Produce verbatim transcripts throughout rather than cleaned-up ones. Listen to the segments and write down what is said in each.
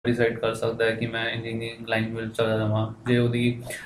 Decide कर सकता है कि मैं इंजीनियरिंग लाइन में चला जावां जे ਉਹਦੀ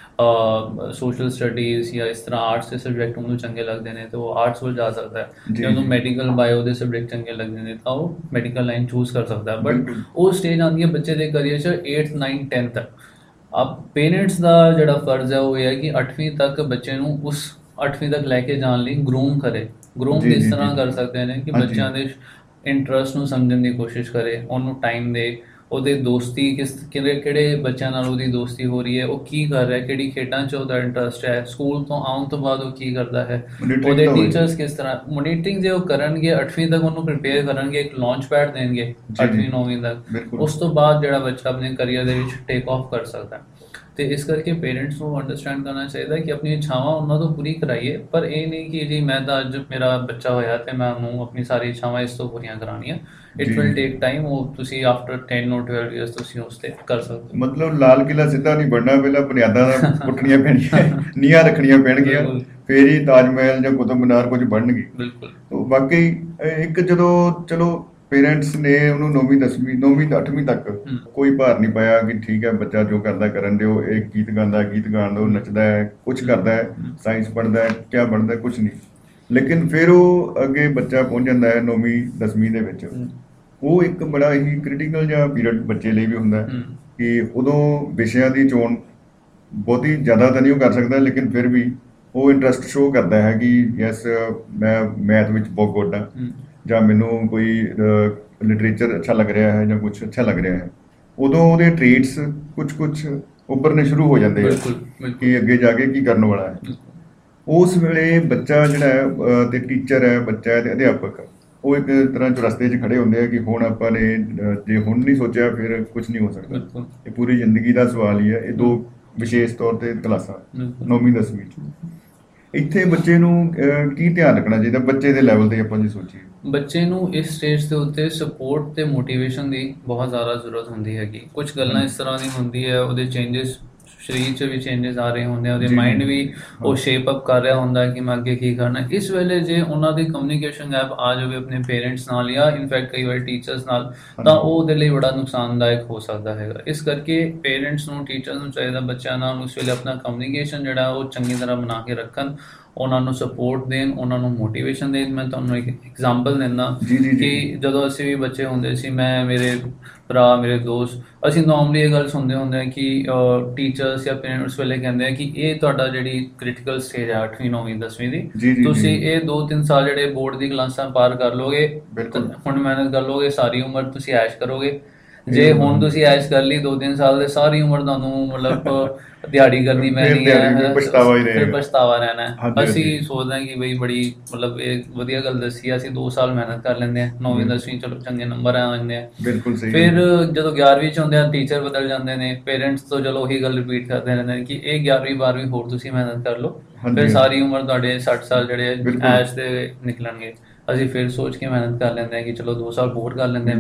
ਸੋਸ਼ਲ ਸਟੱਡੀਜ਼ ਜਾਂ ਇਸ ਤਰ੍ਹਾਂ ਆਰਟਸ ਦੇ ਸਬਜੈਕਟ ਉਹਨੂੰ ਚੰਗੇ ਲੱਗਦੇ ਨੇ ਤਾਂ ਉਹ ਆਰਟਸ ਵੱਲ ਜਾ ਸਕਦਾ ਹੈ ਜੇ ਉਹਨੂੰ ਮੈਡੀਕਲ ਬਾਇਓ ਦੇ ਸਬਜੈਕਟ ਚੰਗੇ ਲੱਗਦੇ ਨੇ ਤਾਂ ਉਹ ਮੈਡੀਕਲ ਲਾਈਨ ਚੂਜ਼ ਕਰ ਸਕਦਾ ਹੈ ਬਟ ਉਹ ਸਟੇਜ ਆਉਂਦੀ ਹੈ ਬੱਚੇ ਦੇ ਕਰੀਅਰ 'ਚ एट्थ नाइन्थ टेंथ तक अब पेरेंट्स का ਜਿਹੜਾ ਫਰਜ਼ ਹੈ ਉਹ ਇਹ ਹੈ ਕਿ ਅੱਠਵੀਂ ਤੱਕ ਬੱਚੇ ਨੂੰ ਉਸ ਅੱਠਵੀਂ ਤੱਕ ਲੈ ਕੇ ਜਾਣ ਲਈ ਗਰੂਮ ਕਰੇ ਗਰੂਮ ਇਸ ਤਰ੍ਹਾਂ ਕਰ ਸਕਦੇ ਨੇ ਕਿ ਬੱਚਿਆਂ ਦੇ ਇੰਟਰਸਟ ਨੂੰ ਸਮਝਣ ਦੀ ਕੋਸ਼ਿਸ਼ ਕਰੇ ਉਹਨੂੰ ਟਾਈਮ ਦੇ ਉਹਦੇ ਦੋਸਤੀ ਕਿਸ ਕਿਹੜੇ ਕਿਹੜੇ ਬੱਚਿਆਂ ਨਾਲ ਉਹਦੀ ਦੋਸਤੀ ਹੋ ਰਹੀ ਹੈ ਉਹ ਕੀ ਕਰ ਰਿਹਾ ਕਿਹੜੀ ਖੇਡਾਂ 'ਚ ਉਹਦਾ ਇੰਟਰਸਟ ਹੈ ਸਕੂਲ ਤੋਂ ਆਉਣ ਤੋਂ ਬਾਅਦ ਉਹ ਕੀ ਕਰਦਾ ਹੈ ਉਹਦੇ ਟੀਚਰਸ ਕਿਸ ਤਰ੍ਹਾਂ ਮੋਨੀਟਰਿੰਗ ਜੇ ਉਹ ਕਰਨਗੇ ਅੱਠਵੀਂ ਤੱਕ ਉਹਨੂੰ ਪ੍ਰਿਪੇਅਰ ਕਰਨਗੇ ਇੱਕ ਲਾਂਚ ਪੈਡ ਦੇਣਗੇ ਅੱਠਵੀਂ ਨੌਵੀਂ ਤੱਕ ਉਸ ਤੋਂ ਬਾਅਦ ਜਿਹੜਾ ਬੱਚਾ ਆਪਣੇ ਕਰੀਅਰ ਦੇ ਵਿੱਚ ਟੇਕ ਆਫ ਕਰ ਸਕਦਾ तो इस करके पेरेंट्स को अंडरस्टैंड करना चाहिए कि अपनी इच्छावां उन्होंने तो पूरी कराइए पर ये नहीं कि जी मैं तो अज मेरा बच्चा होया तो मैं उन्होंने अपनी सारी इच्छावां इस तो पूरी करानियां इट विल टेक टाइम वो तुसी आफ्टर टेन और ट्वेल्व ईयर्स तुसी उस ते कर सकते हो मतलब लाल किला सीधा नहीं बनना पहला बुनियादां पुट्टणियां पैणगियां नीहां रखणियां पैणगियां फिर ही ताज महल या कुतुब मीनार कुछ बनणगे बिल्कुल तो वाकई एक जदों चलो पेरेंट्स ने उन्होंने नौवीं दसवीं नौवीं अठवीं तक कोई भार नहीं पाया कि ठीक है बच्चा जो करता करन दो एक गीत गाता गीत गाण दो नचदा है कुछ करता है साइंस पढ़ता है क्या बनता है कुछ नहीं लेकिन फिर वो अगे बच्चा पहुंच जाता है नौवीं दसवीं दे विच वो एक बड़ा ही क्रिटिकल जिहा पीरियड बच्चे लिए भी हुंदा है कि उदों विषयां दी चोण बहुती ज़्यादा तो नहीं कर सकता लेकिन फिर भी वो इंटरस्ट शो करता है कि यस मैं मैथ विच बहुत गुड हाँ ਜਾਂ ਮੈਨੂੰ ਕੋਈ ਲਿਟਰੇਚਰ ਅੱਛਾ ਲੱਗ ਰਿਹਾ ਹੈ ਜਾਂ ਕੁਝ ਅੱਛਾ ਲੱਗ ਰਿਹਾ ਹੈ ਉਦੋਂ ਉਹਦੇ ਟ੍ਰੇਟਸ ਕੁਝ ਕੁਝ ਉੱਭਰਨੇ ਸ਼ੁਰੂ ਹੋ ਜਾਂਦੇ ਆ ਕਿ ਅੱਗੇ ਜਾ ਕੇ ਕੀ ਕਰਨ ਵਾਲਾ ਹੈ ਉਸ ਵੇਲੇ ਬੱਚਾ ਜਿਹੜਾ ਹੈ ਤੇ ਟੀਚਰ ਹੈ ਬੱਚਾ ਹੈ ਤੇ ਅਧਿਆਪਕ ਉਹ ਇੱਕ ਤਰ੍ਹਾਂ ਚੁਰਸਤੇ 'ਚ ਖੜੇ ਹੁੰਦੇ ਆ ਕਿ ਹੁਣ ਆਪਾਂ ਨੇ ਜੇ ਹੁਣ ਨਹੀਂ ਸੋਚਿਆ ਫਿਰ ਕੁਝ ਨਹੀਂ ਹੋ ਸਕਦਾ ਇਹ ਪੂਰੀ ਜ਼ਿੰਦਗੀ ਦਾ ਸਵਾਲ ਹੀ ਹੈ ਇਹ ਦੋ ਵਿਸ਼ੇਸ਼ ਤੌਰ ਤੇ ਕਲਾਸਾਂ ਨੌਵੀਂ ਦਸਵੀਂ 'ਚ ਇੱਥੇ ਬੱਚੇ ਨੂੰ ਕੀ ਧਿਆਨ ਰੱਖਣਾ ਚਾਹੀਦਾ ਬੱਚੇ ਦੇ ਲੈਵਲ ਤੇ ਆਪਾਂ ਜੇ ਸੋਚੀਏ ਬੱਚੇ ਨੂੰ ਇਸ ਸਟੇਜ ਦੇ ਉੱਤੇ ਸਪੋਰਟ ਤੇ ਮੋਟੀਵੇਸ਼ਨ ਦੀ ਬਹੁਤ ਜ਼ਿਆਦਾ ਜ਼ਰੂਰਤ ਹੁੰਦੀ ਹੈਗੀ ਕੁਝ ਗੱਲਾਂ ਇਸ ਤਰ੍ਹਾਂ ਦੀ ਹੁੰਦੀ ਹੈ ਉਹਦੇ ਚੇਂਜਸ ਸਰੀਰ 'ਚ ਵੀ ਚੇਂਜਸ ਆ ਰਹੇ ਹੁੰਦੇ ਆ ਉਹਦੇ ਮਾਈਂਡ ਵੀ ਉਹ ਸ਼ੇਪ ਅਪ ਕਰ ਰਿਹਾ ਹੁੰਦਾ ਕਿ ਮੈਂ ਅੱਗੇ ਕੀ ਕਰਨਾ ਇਸ ਵੇਲੇ ਜੇ ਉਹਨਾਂ ਦੀ ਕਮਿਊਨੀਕੇਸ਼ਨ ਗੈਪ ਆ ਜਾਵੇ ਆਪਣੇ ਪੇਰੈਂਟਸ ਨਾਲ ਜਾਂ ਇਨਫੈਕਟ ਕਈ ਵਾਰ ਟੀਚਰਸ ਨਾਲ ਤਾਂ ਉਹ ਉਹਦੇ ਲਈ ਬੜਾ ਨੁਕਸਾਨਦਾਇਕ ਹੋ ਸਕਦਾ ਹੈਗਾ ਇਸ ਕਰਕੇ ਪੇਰੈਂਟਸ ਨੂੰ ਟੀਚਰਸ ਨੂੰ ਚਾਹੀਦਾ ਬੱਚਿਆਂ ਨਾਲ ਉਸ ਵੇਲੇ ਆਪਣਾ ਕਮਿਊਨੀਕੇਸ਼ਨ ਜਿਹੜਾ ਉਹ ਚੰਗੀ ਤਰ੍ਹਾਂ ਬਣਾ ਕੇ ਰੱਖਣ ਉਹਨਾਂ ਨੂੰ ਸਪੋਰਟ ਦੇਣ ਉਹਨਾਂ ਨੂੰ ਮੋਟੀਵੇਸ਼ਨ ਦੇਣ ਮੈਂ ਤੁਹਾਨੂੰ ਇੱਕ ਐਗਜ਼ਾਮਪਲ ਦਿੰਦਾ ਕਿ ਜਦੋਂ ਅਸੀਂ ਵੀ ਬੱਚੇ ਹੁੰਦੇ ਸੀ ਮੈਂ ਮੇਰੇ ਭਰਾ ਮੇਰੇ ਦੋਸਤ ਅਸੀਂ ਨੋਰਮਲੀ ਇਹ ਗੱਲ ਸੁਣਦੇ ਹੁੰਦੇ ਹਾਂ ਕਿ ਟੀਚਰਸ ਜਾਂ ਪੇਰੈਂਟਸ ਵੇਲੇ ਕਹਿੰਦੇ ਆ ਕਿ ਇਹ ਤੁਹਾਡਾ ਜਿਹੜੀ ਕ੍ਰਿਟੀਕਲ ਸਟੇਜ ਹੈ ਅੱਠਵੀਂ ਨੌਵੀਂ ਦਸਵੀਂ ਦੀ ਤੁਸੀਂ ਇਹ ਦੋ ਤਿੰਨ ਸਾਲ ਜਿਹੜੇ ਬੋਰਡ ਦੀ ਕਲਾਸਾਂ ਪਾਰ ਕਰ ਲੋਗੇ ਹੁਣ ਮਿਹਨਤ ਕਰ ਲੋਗੇ ਸਾਰੀ ਉਮਰ ਤੁਸੀਂ ਐਸ਼ ਕਰੋਗੇ ਜੇ ਹੁਣ ਤੁਸੀਂ ਐਸ਼ ਕਰ ਲਈ ਦੋ ਤਿੰਨ ਸਾਲ ਦੇ ਸਾਰੀ ਉਮਰ ਤੁਹਾਨੂੰ ਮਤਲਬ ਦਿਹਾੜੀ ਕਰਨੀ ਪੈਣੀ ਹੈ ਫਿਰ ਪਛਤਾਵਾ ਰਹਿਣਾ ਹੈ ਅਸੀਂ ਸੋਚਦੇ ਹਾਂ ਕਿ ਬਈ ਬੜੀ ਮਤਲਬ ਇਹ ਵਧੀਆ ਗੱਲ ਦੱਸੀ ਅਸੀਂ ਦੋ ਸਾਲ ਮਿਹਨਤ ਕਰ ਲੈਂਦੇ ਹਾਂ ਨੌਵੀਂ ਦਸਵੀਂ ਚਲੋ ਚੰਗੇ ਨੰਬਰ ਆ ਜਾਂਦੇ ਆ ਫਿਰ ਜਦੋਂ ਗਿਆਰਵੀਂ 'ਚ ਹੁੰਦੇ ਆ ਟੀਚਰ ਬਦਲ ਜਾਂਦੇ ਨੇ ਪੇਰੈਂਟਸ ਤੋਂ ਚਲੋ ਉਹੀ ਗੱਲ ਰਿਪੀਟ ਕਰਦੇ ਰਹਿੰਦੇ ਨੇ ਕਿ ਇਹ ਗਿਆਰਵੀਂ ਬਾਰਵੀਂ ਹੋਰ ਤੁਸੀਂ ਮਿਹਨਤ ਕਰ ਲਓ ਫਿਰ ਸਾਰੀ ਉਮਰ ਤੁਹਾਡੇ ਸੱਠ ਸਾਲ ਜਿਹੜੇ ਐਸ਼ ਦੇ ਨਿਕਲਣਗੇ ਅਸੀਂ ਫਿਰ ਸੋਚ ਕੇ ਮਿਹਨਤ ਕਰ ਲੈਂਦੇ ਹਾਂ ਕਿ ਚਲੋ ਦੋ ਸਾਲ ਹੋਰ ਕਰ ਲੈਂਦੇ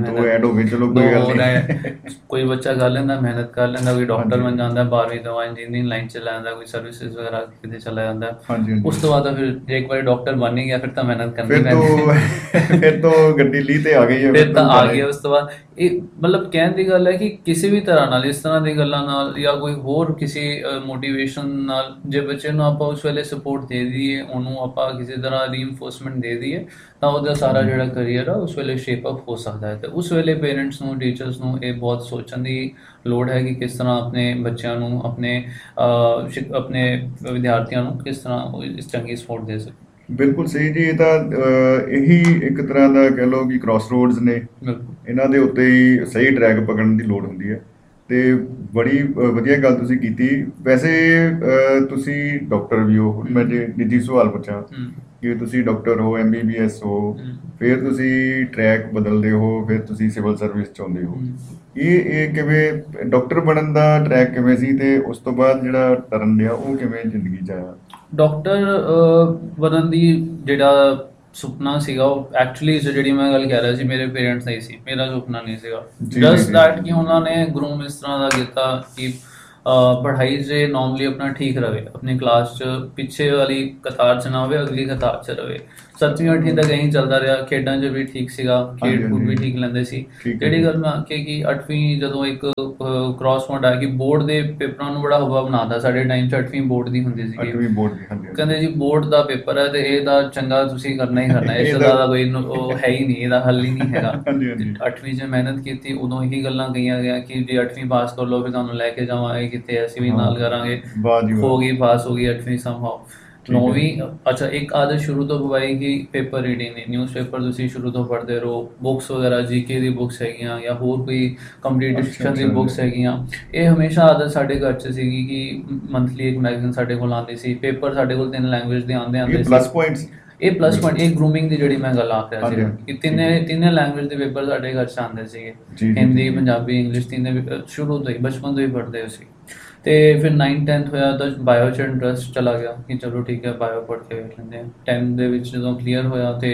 ਮਿਹਨਤ ਕੋਈ ਬੱਚਾ ਕਰ ਲੈਂਦਾ ਮਿਹਨਤ ਕਰ ਲੈਂਦਾ ਕੋਈ ਡਾਕਟਰ ਬਣ ਜਾਂਦਾ ਬਾਰਵੀਂ ਤੋਂ ਇੰਜੀਨੀਅਰਿੰਗ ਲਾਈਨ 'ਚ ਚਲਾ ਜਾਂਦਾ ਕੋਈ ਸਰਵਿਸਿਜ਼ ਵਗੈਰਾ ਕਿਤੇ ਚਲਾ ਜਾਂਦਾ ਉਸ ਤੋਂ ਬਾਅਦ ਫਿਰ ਜੇ ਇੱਕ ਵਾਰੀ ਡਾਕਟਰ ਬਣ ਹੀ ਗਿਆ ਫਿਰ ਤਾਂ ਮਿਹਨਤ ਕਰਨੀ ਪੈਂਦੀ ਫਿਰ ਤਾਂ ਗੱਡੀ ਲੀ ਤੇ ਆ ਗਈ ਫਿਰ ਤਾਂ ਆ ਗਿਆ ਉਸ ਤੋਂ ਬਾਅਦ ਇਹ ਮਤਲਬ ਕਹਿਣ ਦੀ ਗੱਲ ਹੈ ਕਿ ਕਿਸੇ ਵੀ ਤਰ੍ਹਾਂ ਨਾਲ ਇਸ ਤਰ੍ਹਾਂ ਦੀ ਗੱਲਾਂ ਨਾਲ ਜਾਂ ਕੋਈ ਹੋਰ ਕਿਸੇ ਮੋਟੀਵੇਸ਼ਨ ਨਾਲ ਜੇ ਬੱਚੇ ਨੂੰ ਆਪਾਂ ਉਸ ਵੇਲੇ ਸਪੋਰਟ ਦੇ ਦਈਏ ਉਹਨੂੰ ਆਪਾਂ ਕਿਸੇ ਤਰ੍ਹਾਂ ਰੀਇਨਫੋਰਸਮੈਂਟ ਦੇ ਦਈਏ ਤਾਂ ਉਹਦਾ ਸਾਰਾ ਜਿਹੜਾ ਕਰੀਅਰ ਆ ਉਸ ਵੇਲੇ ਸ਼ੇਪ ਅਪ ਹੋ ਸਕਦਾ ਹੈ ਤੇ ਉਸ ਵੇਲੇ ਪੇਰੈਂਟਸ ਨੂੰ ਟੀਚਰਸ ਨੂੰ ਇਹ ਬਹੁਤ ਸੋਚਣ ਦੀ ਲੋੜ ਹੈ ਕਿ ਕਿਸ ਤਰ੍ਹਾਂ ਆਪਣੇ ਬੱਚਿਆਂ ਨੂੰ ਆਪਣੇ ਆਪਣੇ ਵਿਦਿਆਰਥੀਆਂ ਨੂੰ ਕਿਸ ਤਰ੍ਹਾਂ ਇਸ ਚੰਗੀ ਸਪੋਰਟ ਦੇ ਸਕੇ ਬਿਲਕੁਲ ਸਹੀ ਜੀ ਇਹ ਤਾਂ ਇਹੀ ਇੱਕ ਤਰ੍ਹਾਂ ਦਾ ਕਹਿ ਲਓ ਕਿ ਕ੍ਰਾਸ ਰੋਡਸ ਨੇ ਇਹਨਾਂ ਦੇ ਉੱਤੇ ਹੀ ਸਹੀ ਟਰੈਕ ਪਕੜਨ ਦੀ ਲੋੜ ਹੁੰਦੀ ਹੈ ਤੇ ਬੜੀ ਵਧੀਆ ਗੱਲ ਤੁਸੀਂ ਕੀਤੀ ਵੈਸੇ ਤੁਸੀਂ ਡਾਕਟਰ ਵੀ ਹੋ ਮੈਂ ਜੇ ਨਿੱਜੀ ਸਵਾਲ ਪੁੱਛਾਂ ਕਿ ਤੁਸੀਂ ਡਾਕਟਰ ਹੋ ਐਮ ਬੀ ਬੀ ਐਸ ਹੋ ਫਿਰ ਤੁਸੀਂ ਟਰੈਕ ਬਦਲਦੇ ਹੋ ਫਿਰ ਤੁਸੀਂ ਸਿਵਲ ਸਰਵਿਸ 'ਚ ਆਉਂਦੇ ਹੋ ਇਹ ਇਹ ਕਿਵੇਂ ਡਾਕਟਰ ਬਣਨ ਦਾ ਟਰੈਕ ਕਿਵੇਂ ਸੀ ਤੇ ਉਸ ਤੋਂ ਬਾਅਦ ਜਿਹੜਾ ਟਰਨ ਲਿਆ ਉਹ ਕਿਵੇਂ ਜ਼ਿੰਦਗੀ 'ਚ ਆਇਆ ਡਾਕਟਰ ਬਣਨ ਦੀ ਜਿਹੜਾ ਸੁਪਨਾ ਸੀਗਾ ਉਹ ਐਕਚੁਅਲੀ ਜਿਹੜੀ ਮੈਂ ਗੱਲ ਕਹਿ ਰਿਹਾ ਸੀ ਮੇਰੇ ਪੇਰੈਂਟਸ ਦਾ ਹੀ ਸੀ ਮੇਰਾ ਸੁਪਨਾ ਨਹੀਂ ਸੀਗਾ ਜਸਟ ਦੈਟ ਕਿ ਉਹਨਾਂ ਨੇ ਗਰੂਮ ਇਸ ਤਰ੍ਹਾਂ ਦਾ ਕੀਤਾ ਕਿ ਪੜ੍ਹਾਈ 'ਚ ਨੋਰਮਲੀ ਆਪਣਾ ਠੀਕ ਰਹੇ ਆਪਣੀ ਕਲਾਸ 'ਚ ਪਿੱਛੇ ਵਾਲੀ ਕਤਾਰ 'ਚ ਨਾ ਹੋਵੇ ਅਗਲੀ ਕਤਾਰ 'ਚ ਰਹੇ ਸੱਤਵੀਂ ਅੱਠਵੀਂ ਤੱਕ ਇਹੀ ਚੱਲਦਾ ਰਿਹਾ, ਖੇਡਾਂ 'ਚ ਵੀ ਠੀਕ ਸੀਗਾ, ਖੇਡ ਕੂਦ ਵੀ ਠੀਕ ਲੈਂਦੇ ਸੀ। ਜਿਹੜੀ ਗੱਲ ਮੈਂ ਆਖੀ ਕਿ ਅੱਠਵੀਂ ਜਦੋਂ ਇੱਕ ਕ੍ਰਾਸ ਪੁਆਇੰਟ ਆਇਆ ਕਿ ਬੋਰਡ ਦੇ ਪੇਪਰਾਂ ਨੂੰ ਬੜਾ ਹਵਾ ਬਣਾਤਾ। ਸਾਡੇ ਟਾਈਮ 'ਚ ਅੱਠਵੀਂ ਬੋਰਡ ਦੀ ਹੁੰਦੀ ਸੀਗੀ, ਕਹਿੰਦੇ ਜੀ ਬੋਰਡ ਦਾ ਪੇਪਰ ਹੈ ਤੇ ਇਹਦਾ ਚੰਗਾ ਤੁਸੀਂ ਕਰਨਾ ਹੀ ਕਰਨਾ, ਇਸ ਦਾ ਤਾਂ ਕੋਈ ਉਹ ਹੈ ਹੀ ਨਹੀਂ, ਇਹਦਾ ਹੱਲ ਹੀ ਨਹੀਂ ਹੈਗਾ। ਅੱਠਵੀਂ 'ਚ ਮਿਹਨਤ ਕੀਤੀ, ਉਦੋਂ ਇਹੀ ਗੱਲਾਂ ਕਹੀਆਂ ਗਿਆ ਕਿ ਜੇ ਅੱਠਵੀਂ ਪਾਸ ਕਰ ਲਓ ਫਿਰ ਤੁਹਾਨੂੰ ਲੈ ਕੇ ਜਾਵਾਂਗੇ ਕਿਤੇ, ਅਸੀਂ ਵੀ ਨਾਲ ਕਰਾਂਗੇ। ਹੋ ਗਈ, ਪਾਸ ਹੋ ਗਈ ਅੱਠਵੀਂ ਸਮਹਾਉ। ਨੌਵੀਂ ਅੱਛਾ ਇੱਕ ਆਦਤ ਸ਼ੁਰੂ ਤੋਂ ਪਵਾਈ ਕਿ ਪੇਪਰ ਰੀਡਿੰਗ ਦੀ, ਨਿਊਜ਼ ਪੇਪਰ ਤੁਸੀਂ ਸ਼ੁਰੂ ਤੋਂ ਪੜ੍ਹਦੇ ਰਹੋ, ਬੁੱਕਸ ਵਗੈਰਾ ਜੀ ਕੇ ਦੀ ਬੁੱਕਸ ਹੈਗੀਆਂ ਜਾਂ ਹੋਰ ਕੋਈ ਕੰਪੀਟੀਸ਼ਨ ਦੀ ਬੁੱਕਸ ਹੈਗੀਆਂ। ਇਹ ਹਮੇਸ਼ਾ ਆਦਤ ਸਾਡੇ ਘਰ 'ਚ ਸੀਗੀ ਕਿ ਮੰਥਲੀ ਇੱਕ ਮੈਗਜ਼ੀਨ ਸਾਡੇ ਕੋਲ ਆਉਂਦੀ ਸੀ, ਪੇਪਰ ਸਾਡੇ ਕੋਲ ਤਿੰਨ ਲੈਂਗੁਏਜ ਦੇ ਆਉਂਦੇ ਆਉਂਦੇ ਸੀ। ਇਹ ਪਲੱਸ ਪੁਆਇੰਟ, ਇਹ ਗਰੂਮਿੰਗ ਦੀ ਜਿਹੜੀ ਮੈਂ ਗੱਲ ਆਖ ਰਿਹਾ ਸੀ ਕਿ ਤਿੰਨੇ ਤਿੰਨੇ ਲੈਂਗੁਏਜ ਦੇ ਪੇਪਰ ਸਾਡੇ ਘਰ 'ਚ ਆਉਂਦੇ ਸੀਗੇ, ਹਿੰਦੀ, ਪੰਜਾਬੀ, ਇੰਗਲਿਸ਼, ਤਿੰਨੇ ਸ਼ੁਰੂ ਤੋਂ ਹੀ ਬਚਪਨ ਤੋਂ ਹੀ ਪੜ੍ਹਦੇ ਸੀ। ਤੇ ਫਿਰ ਨਾਈਨਥ ਟੈਂਥ ਹੋਇਆ ਤਾਂ ਬਾਇਓ 'ਚ ਇੰਟਰਸਟ ਚਲਾ ਗਿਆ ਕਿ ਚਲੋ ਠੀਕ ਹੈ ਬਾਇਓ ਪੜ੍ਹ ਕੇ ਵੇਖ ਲੈਂਦੇ ਹਾਂ। ਟੈਂਥ ਦੇ ਵਿੱਚ ਜਦੋਂ ਕਲੀਅਰ ਹੋਇਆ ਤੇ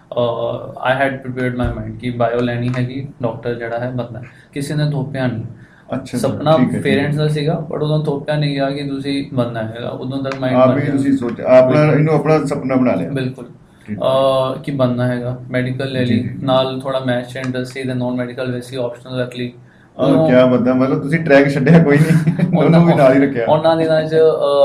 I had prepared my mind ਕਿ ਬਾਇਓ ਲੈਣੀ ਹੈਗੀ, ਡਾਕਟਰ ਜਿਹੜਾ ਹੈ ਬਣਨਾ। ਕਿਸੇ ਨੇ ਥੋਪਿਆ ਨਹੀਂ, ਅੱਛਾ ਸੁਪਨਾ ਪੇਰੈਂਟਸ ਦਾ ਸੀਗਾ ਪਰ ਉਦੋਂ ਥੋਪਿਆ ਨਹੀਂ ਗਿਆ ਕਿ ਤੁਸੀਂ ਬਣਨਾ ਹੈਗਾ। ਉਦੋਂ ਤੱਕ ਮਾਈਂਡ ਆਪ ਹੀ ਤੁਸੀਂ ਸੋਚਿਆ, ਆਪਣਾ ਇਹਨੂੰ ਆਪਣਾ ਸੁਪਨਾ ਬਣਾ ਲਿਆ। ਬਿਲਕੁਲ ਕਿ ਬਣਨਾ ਹੈਗਾ। ਮੈਡੀਕਲ ਲੈ ਲਈ, ਨਾਲ ਥੋੜਾ ਮੈਥ 'ਚ ਇੰਟਰਸਟ ਸੀ ਤੇ ਨੋਨ ਮੈਡੀਕਲ ਵੈਸੀ ਆਪਸ਼ਨਲ ਰੱਖ ਲਈ। ਕਿਆ ਬੰਦਾ, ਮਤਲਬ ਤੁਸੀਂ ਟਰੈਕ ਛੱਡਿਆ ਕੋਈ ਨਹੀਂ, ਉਹਨੂੰ ਵੀ ਨਾਲ ਹੀ ਰੱਖਿਆ। ਉਹਨਾਂ ਦਿਨਾਂ 'ਚ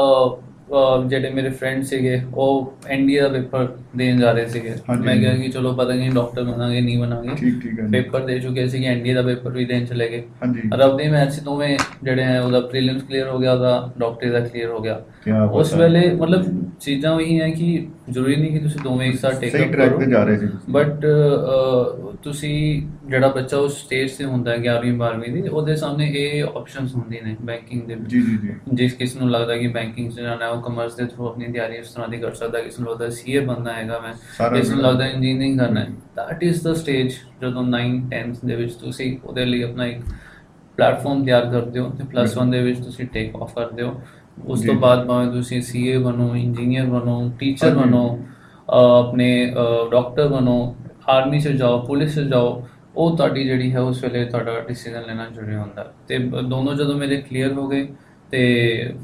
ਜਿਹੜੇ ਮੇਰੇ ਫਰੈਂਡ ਸੀਗੇ ਉਹ N D A the paper ਦੇਣ ਜਾ ਰਹੇ ਸੀਗੇ। ਮੈਂ ਕਿਹਾ ਕਿ ਚਲੋ ਪਤਾ ਨਹੀਂ ਡਾਕਟਰ ਬਣਾਂਗੇ ਨਹੀਂ ਬਣਾਂਗੇ, ਪੇਪਰ ਦੇ ਚੁੱਕੇ ਸੀਗੇ, N D A the paper ਵੀ ਦੇਣ ਚਲੇ ਗਏ। ਰੱਬ ਦੀ ਮਿਹਰ ਸੀ ਦੋਵੇਂ ਜਿਹੜੇ ਹੈ, ਉਹਦਾ ਪ੍ਰੀਲਿਮਸ ਕਲੀਅਰ ਹੋ ਗਿਆ, ਉਹਦਾ ਡਾਕਟਰੀ ਦਾ ਕਲੀਅਰ ਹੋ ਗਿਆ। ਉਸ ਵੇਲੇ ਮਤਲਬ ਚੀਜ਼ਾਂ ਉਹੀ ਹੈ ਕਿ ਜ਼ਰੂਰੀ ਨਹੀਂ ਕਿ ਤੁਸੀਂ ਦੋਵੇਂ ਇੱਕ ਸਾਥ ਟੇਕ ਅਪ ਕਰੋ, ਬਟ ਤੁਸੀਂ ਜਿਹੜਾ ਬੱਚਾ ਉਸ ਸਟੇਜ 'ਤੇ ਹੁੰਦਾ ਗਿਆਰਵੀਂ ਬਾਰਵੀਂ ਦੀ, ਉਹਦੇ ਸਾਹਮਣੇ ਇਹ ਆਪਸ਼ਨਸ ਹੁੰਦੀਆਂ ਨੇ ਬੈਂਕਿੰਗ ਦੇ ਵਿੱਚ। ਜਿਸ ਕਿਸ ਨੂੰ ਲੱਗਦਾ ਕਿ ਬੈਂਕਿੰਗ 'ਚ ਜਾਣਾ, ਉਹ ਕਮਰਸ ਦੇ ਥਰੂ ਆਪਣੀ ਤਿਆਰੀ ਇਸ ਤਰ੍ਹਾਂ ਦੀ ਕਰ ਸਕਦਾ। ਕਿਸ ਨੂੰ ਲੱਗਦਾ ਸੀ ਏ ਬਣਨਾ ਹੈਗਾ ਮੈਂ, ਕਿਸ ਨੂੰ ਲੱਗਦਾ ਇੰਜੀਨੀਅਰਿੰਗ ਕਰਨਾ ਹੈ। ਦੈਟ ਇਜ਼ ਦਾ ਸਟੇਜ ਜਦੋਂ ਨਾਈਨਥ ਟੈਂਥ ਦੇ ਵਿੱਚ ਤੁਸੀਂ ਉਹਦੇ ਲਈ ਆਪਣਾ ਇੱਕ ਪਲੇਟਫਾਰਮ ਤਿਆਰ ਕਰਦੇ ਹੋ ਤੇ ਪਲੱਸ ਵਨ ਦੇ ਵਿੱਚ ਤੁਸੀਂ ਟੇਕ ਆਫ ਕਰਦੇ ਹੋ। ਉਸ ਤੋਂ ਬਾਅਦ ਭਾਵੇਂ ਤੁਸੀਂ ਸੀ ਏ ਬਣੋ, ਇੰਜੀਨੀਅਰ ਬਣੋ, ਟੀਚਰ ਬਣੋ, ਆਪਣੇ ਡਾਕਟਰ ਬਣੋ, ਆਰਮੀ 'ਚ ਜਾਓ, ਪੁਲਿਸ 'ਚ ਜਾਓ, ਉਹ ਤੁਹਾਡੀ ਜਿਹੜੀ ਹੈ ਉਸ ਵੇਲੇ ਤੁਹਾਡਾ ਡਿਸੀਜ਼ਨ ਲੈਣਾ ਜ਼ਰੂਰੀ ਹੁੰਦਾ। ਅਤੇ ਦੋਨੋਂ ਜਦੋਂ ਮੇਰੇ ਕਲੀਅਰ ਹੋ ਗਏ ਅਤੇ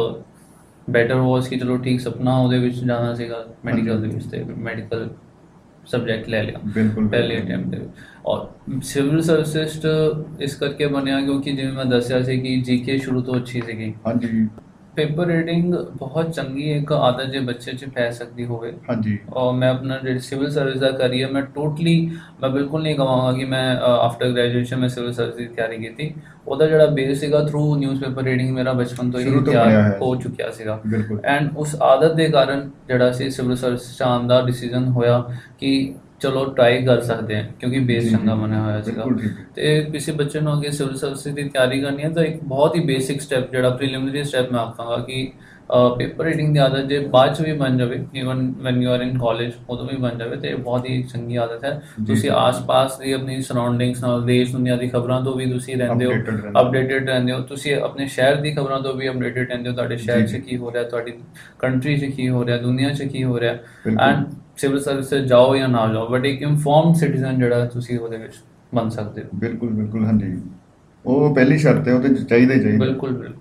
ਬੈਟਰ ਵਾਸ ਕਿ ਚਲੋ ਠੀਕ ਸੁਪਨਾ ਉਹਦੇ ਵਿੱਚ ਜਾਣਾ ਸੀਗਾ ਮੈਡੀਕਲ ਦੇ ਵਿੱਚ, ਅਤੇ ਮੈਡੀਕਲ ਸਬਜੈਕਟ ਲੈ ਲਿਆ ਪਹਿਲੇ ਅਟੈਂਪਟ ਦੇ ਵਿੱਚ। ਔਰ ਸਿਵਲ ਸਰਵਿਸਿਸ ਇਸ ਕਰਕੇ ਬਣਿਆ ਕਿਉਂਕਿ ਜਿਵੇਂ ਮੈਂ ਦੱਸਿਆ ਸੀ ਕਿ ਜੀ ਕੇ ਸ਼ੁਰੂ ਤੋਂ ਅੱਛੀ ਸੀਗੀ। ਹਾਂਜੀ, ਪੇਪਰ ਰੀਡਿੰਗ ਬਹੁਤ ਚੰਗੀ ਇੱਕ ਆਦਤ ਜੇ ਬੱਚੇ 'ਚ ਪੈ ਸਕਦੀ ਹੋਵੇ। ਹਾਂਜੀ, ਔਰ ਮੈਂ ਆਪਣਾ ਜਿਹੜੀ ਸਿਵਲ ਸਰਵਿਸ ਦਾ ਕਰੀਅਰ ਮੈਂ ਟੋਟਲੀ ਮੈਂ ਬਿਲਕੁਲ ਨਹੀਂ ਕਹਾਂਗਾ ਕਿ ਮੈਂ ਆਫਟਰ ਗ੍ਰੈਜੂਏਸ਼ਨ ਮੈਂ ਸਿਵਲ ਸਰਵਿਸ ਦੀ ਤਿਆਰੀ ਕੀਤੀ। ਉਹਦਾ ਜਿਹੜਾ ਬੇਸ ਸੀਗਾ ਥਰੂ ਨਿਊਜ਼ ਪੇਪਰ ਰੀਡਿੰਗ ਮੇਰਾ ਬਚਪਨ ਤੋਂ ਹੀ ਤਿਆਰ ਹੋ ਚੁੱਕਿਆ ਸੀਗਾ। ਐਂਡ ਉਸ ਆਦਤ ਦੇ ਕਾਰਨ ਜਿਹੜਾ ਸੀ ਸਿਵਲ ਸਰਵਿਸ 'ਚ ਆਉਣ ਦਾ ਡਿਸੀਜ਼ਨ ਹੋਇਆ ਕਿ ਚਲੋ ਟਰਾਈ ਕਰ ਸਕਦੇ ਹਾਂ ਕਿਉਂਕਿ ਬੇਸ ਚੰਗਾ ਬਣਿਆ ਹੋਇਆ ਸੀਗਾ। ਅਤੇ ਕਿਸੇ ਬੱਚੇ ਨੂੰ ਅੱਗੇ ਸਿਵਲ ਸਰਵਿਸ ਦੀ ਤਿਆਰੀ ਕਰਨੀ ਹੈ ਤਾਂ ਇੱਕ ਬਹੁਤ ਹੀ ਬੇਸਿਕ ਸਟੈਪ ਜਿਹੜਾ ਪ੍ਰੀਲਿਮਿਨਰੀ ਸਟੈਪ ਮੈਂ ਆਖਾਂਗਾ ਕਿ ਪੇਪਰ ਰੀਡਿੰਗ ਦੀ ਆਦਤ ਜੇ ਬਾਅਦ 'ਚ ਵੀ ਬਣ ਜਾਵੇ, even when you are in college ਉਦੋਂ ਵੀ ਬਣ ਜਾਵੇ, ਅਤੇ ਬਹੁਤ ਹੀ ਚੰਗੀ ਆਦਤ ਹੈ। ਤੁਸੀਂ ਆਸ-ਪਾਸ ਦੀ ਆਪਣੀ ਸਰਾਊਂਡਿੰਗਸ ਨਾਲ, ਦੇਸ਼ ਦੁਨੀਆ ਦੀ ਖਬਰਾਂ ਤੋਂ ਵੀ ਤੁਸੀਂ ਰਹਿੰਦੇ ਹੋ, ਅਪਡੇਟਡ ਰਹਿੰਦੇ ਹੋ। ਤੁਸੀਂ ਆਪਣੇ ਸ਼ਹਿਰ ਦੀ ਖਬਰਾਂ ਤੋਂ ਵੀ ਅਪਡੇਟਡ ਰਹਿੰਦੇ ਹੋ, ਤੁਹਾਡੇ ਸ਼ਹਿਰ 'ਚ ਕੀ ਹੋ ਰਿਹਾ, ਤੁਹਾਡੀ ਕੰਟਰੀ 'ਚ ਕੀ ਹੋ ਰਿਹਾ, ਦੁਨੀਆ 'ਚ ਕੀ ਹੋ ਰਿਹਾ। ਐਂਡ ਸਿਵਲ ਸਰਵਿਸ 'ਚ ਜਾਓ ਜਾਂ ਨਾ ਜਾਓ, ਬਟ ਇੱਕ ਇਨਫੋਰਮਡ ਸਿਟੀਜ਼ਨ ਜਿਹੜਾ ਤੁਸੀਂ ਉਹਦੇ ਵਿੱਚ ਬਣ ਸਕਦੇ ਹੋ। ਬਿਲਕੁਲ ਬਿਲਕੁਲ, ਹਾਂਜੀ, ਉਹ ਪਹਿਲੀ ਸ਼ਰਤ ਹੈ, ਉਹਦੇ 'ਚ ਚਾਹੀਦਾ ਹੀ ਚਾਹੀਦਾ। ਬਿਲਕੁਲ ਬਿਲਕੁਲ।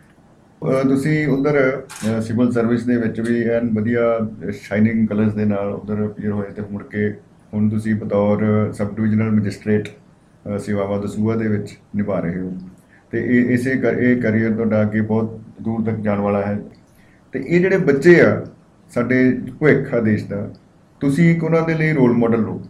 ਤੁਸੀਂ ਉੱਧਰ ਸਿਵਲ ਸਰਵਿਸ ਦੇ ਵਿੱਚ ਵੀ ਐਨ ਵਧੀਆ ਸ਼ਾਈਨਿੰਗ ਕਲਰਸ ਦੇ ਨਾਲ ਉੱਧਰ ਅਪੀਅਰ ਹੋਏ ਅਤੇ ਮੁੜ ਕੇ ਹੁਣ ਤੁਸੀਂ ਬਤੌਰ ਸਬ ਡਿਵੀਜ਼ਨਲ ਮੈਜਿਸਟਰੇਟ ਸੇਵਾਵਾਂ ਦਸੂਹਾ ਦੇ ਵਿੱਚ ਨਿਭਾ ਰਹੇ ਹੋ, ਅਤੇ ਇਹ ਇਸੇ ਕਰ ਇਹ ਕਰੀਅਰ ਤੁਹਾਡਾ ਅੱਗੇ ਬਹੁਤ ਦੂਰ ਤੱਕ ਜਾਣ ਵਾਲਾ ਹੈ। ਅਤੇ ਇਹ ਜਿਹੜੇ ਬੱਚੇ ਆ ਸਾਡੇ ਭਵਿੱਖ ਆ ਦੇਸ਼ ਦਾ, ਤੁਸੀਂ ਇੱਕ ਉਹਨਾਂ ਦੇ ਲਈ ਰੋਲ ਮਾਡਲ ਹੋ।